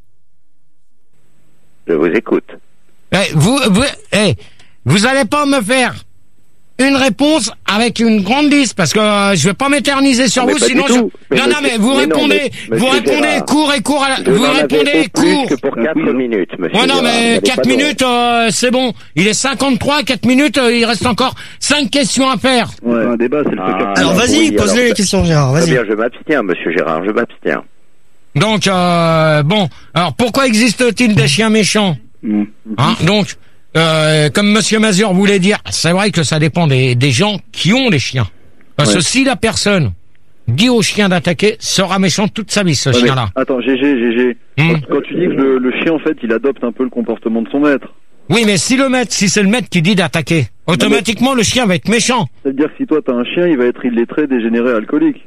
je vous écoute. Eh, vous, vous, eh, vous allez pas me faire une réponse avec une grande liste parce que euh, je vais pas m'éterniser sur Mais vous, pas sinon du je... tout. Mais non, non, monsieur- mais vous mais non, répondez, mais- vous monsieur répondez Gérard, court et court à la, Je vous n'en avais répondez pas plus court. que pour quatre oui. minutes, monsieur. Ouais, non, Gérard, mais n'allez quatre pas minutes, euh, c'est bon. Il est cinquante-trois, quatre minutes, euh, il reste encore cinq questions à faire. C'est pas un débat, c'est le Ah. soccer. Alors, Alors, vas-y, oui, pose-le alors, les questions, Gérard, Très vas-y. bien, je m'abstiens, monsieur Gérard, je m'abstiens. Donc, euh, bon, alors pourquoi existe-t-il des chiens méchants? Hmm. Hein, donc, euh, comme monsieur Mazur voulait dire, c'est vrai que ça dépend des, des gens qui ont les chiens. Parce Ouais. que si la personne dit au chien d'attaquer, sera méchant toute sa vie, ce Ouais, mais chien-là. Attends, G G, G G. Hmm. Quand, quand tu dis que le, le chien, en fait, il adopte un peu le comportement de son maître. Oui, mais si le maître, si c'est le maître qui dit d'attaquer, automatiquement le chien va être méchant. C'est-à-dire que si toi t'as un chien, il va être illettré, dégénéré, alcoolique.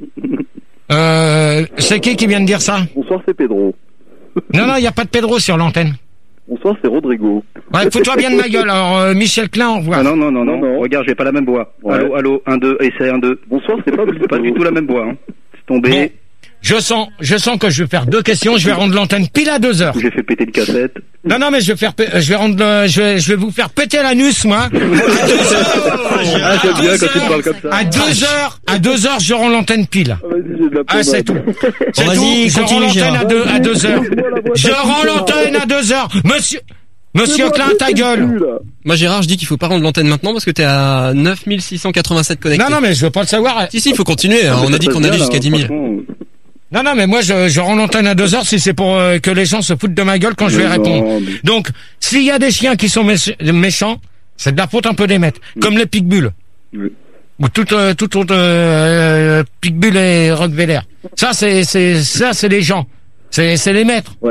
Euh, c'est qui qui vient de dire ça? Bonsoir, c'est Pedro. Non, non, il n'y a pas de Pedro sur l'antenne. Bonsoir, c'est Rodrigo. Ouais, fous-toi bien de ma gueule. Alors, euh, Michel Klein, au revoir. Ah non, non, non, non, Non, non. Regarde, j'ai pas la même voix. Ouais. Allô, allô, un, deux, essai, un, deux. Bonsoir, c'est pas Pas du tout la même voix, hein. C'est tombé. Bon. Je sens, je sens que je vais faire deux questions. Je vais rendre l'antenne pile à deux heures. J'ai fait péter le cassette. Non, non, mais je vais faire, pe- je vais rendre, le- je vais, je vais vous faire péter l'anus, moi. Ah, j'aime bien quand tu me parles comme ça. À deux heures, à deux heures, je rends l'antenne pile. Ah, vas-y, j'ai de la Ah, c'est tout. pommade. C'est Bon, tout. vas-y, Je rends continue, l'antenne Gérard. à deux, à deux heures. Je rends l'antenne à deux heures. Monsieur, Monsieur Klein, ta gueule. Moi, Gérard, je dis qu'il faut pas rendre l'antenne maintenant parce que t'es à neuf mille six cent quatre-vingt-sept connectés. Non, non, mais je veux pas le savoir. Si, si, il faut continuer. hein. On a dit qu'on allait jusqu'à dix mille. Non, non, mais moi, je, je rends l'antenne à deux heures si c'est pour euh, que les gens se foutent de ma gueule quand je vais Mais répondre. non, mais- Donc, s'il y a des chiens qui sont méch- méchants, c'est de la faute un peu des maîtres. Comme les pitbulls. Oui. Ou tout, euh, tout autre euh, pitbull et rottweiler. Ça, c'est, c'est, ça, c'est les gens. C'est, c'est les maîtres.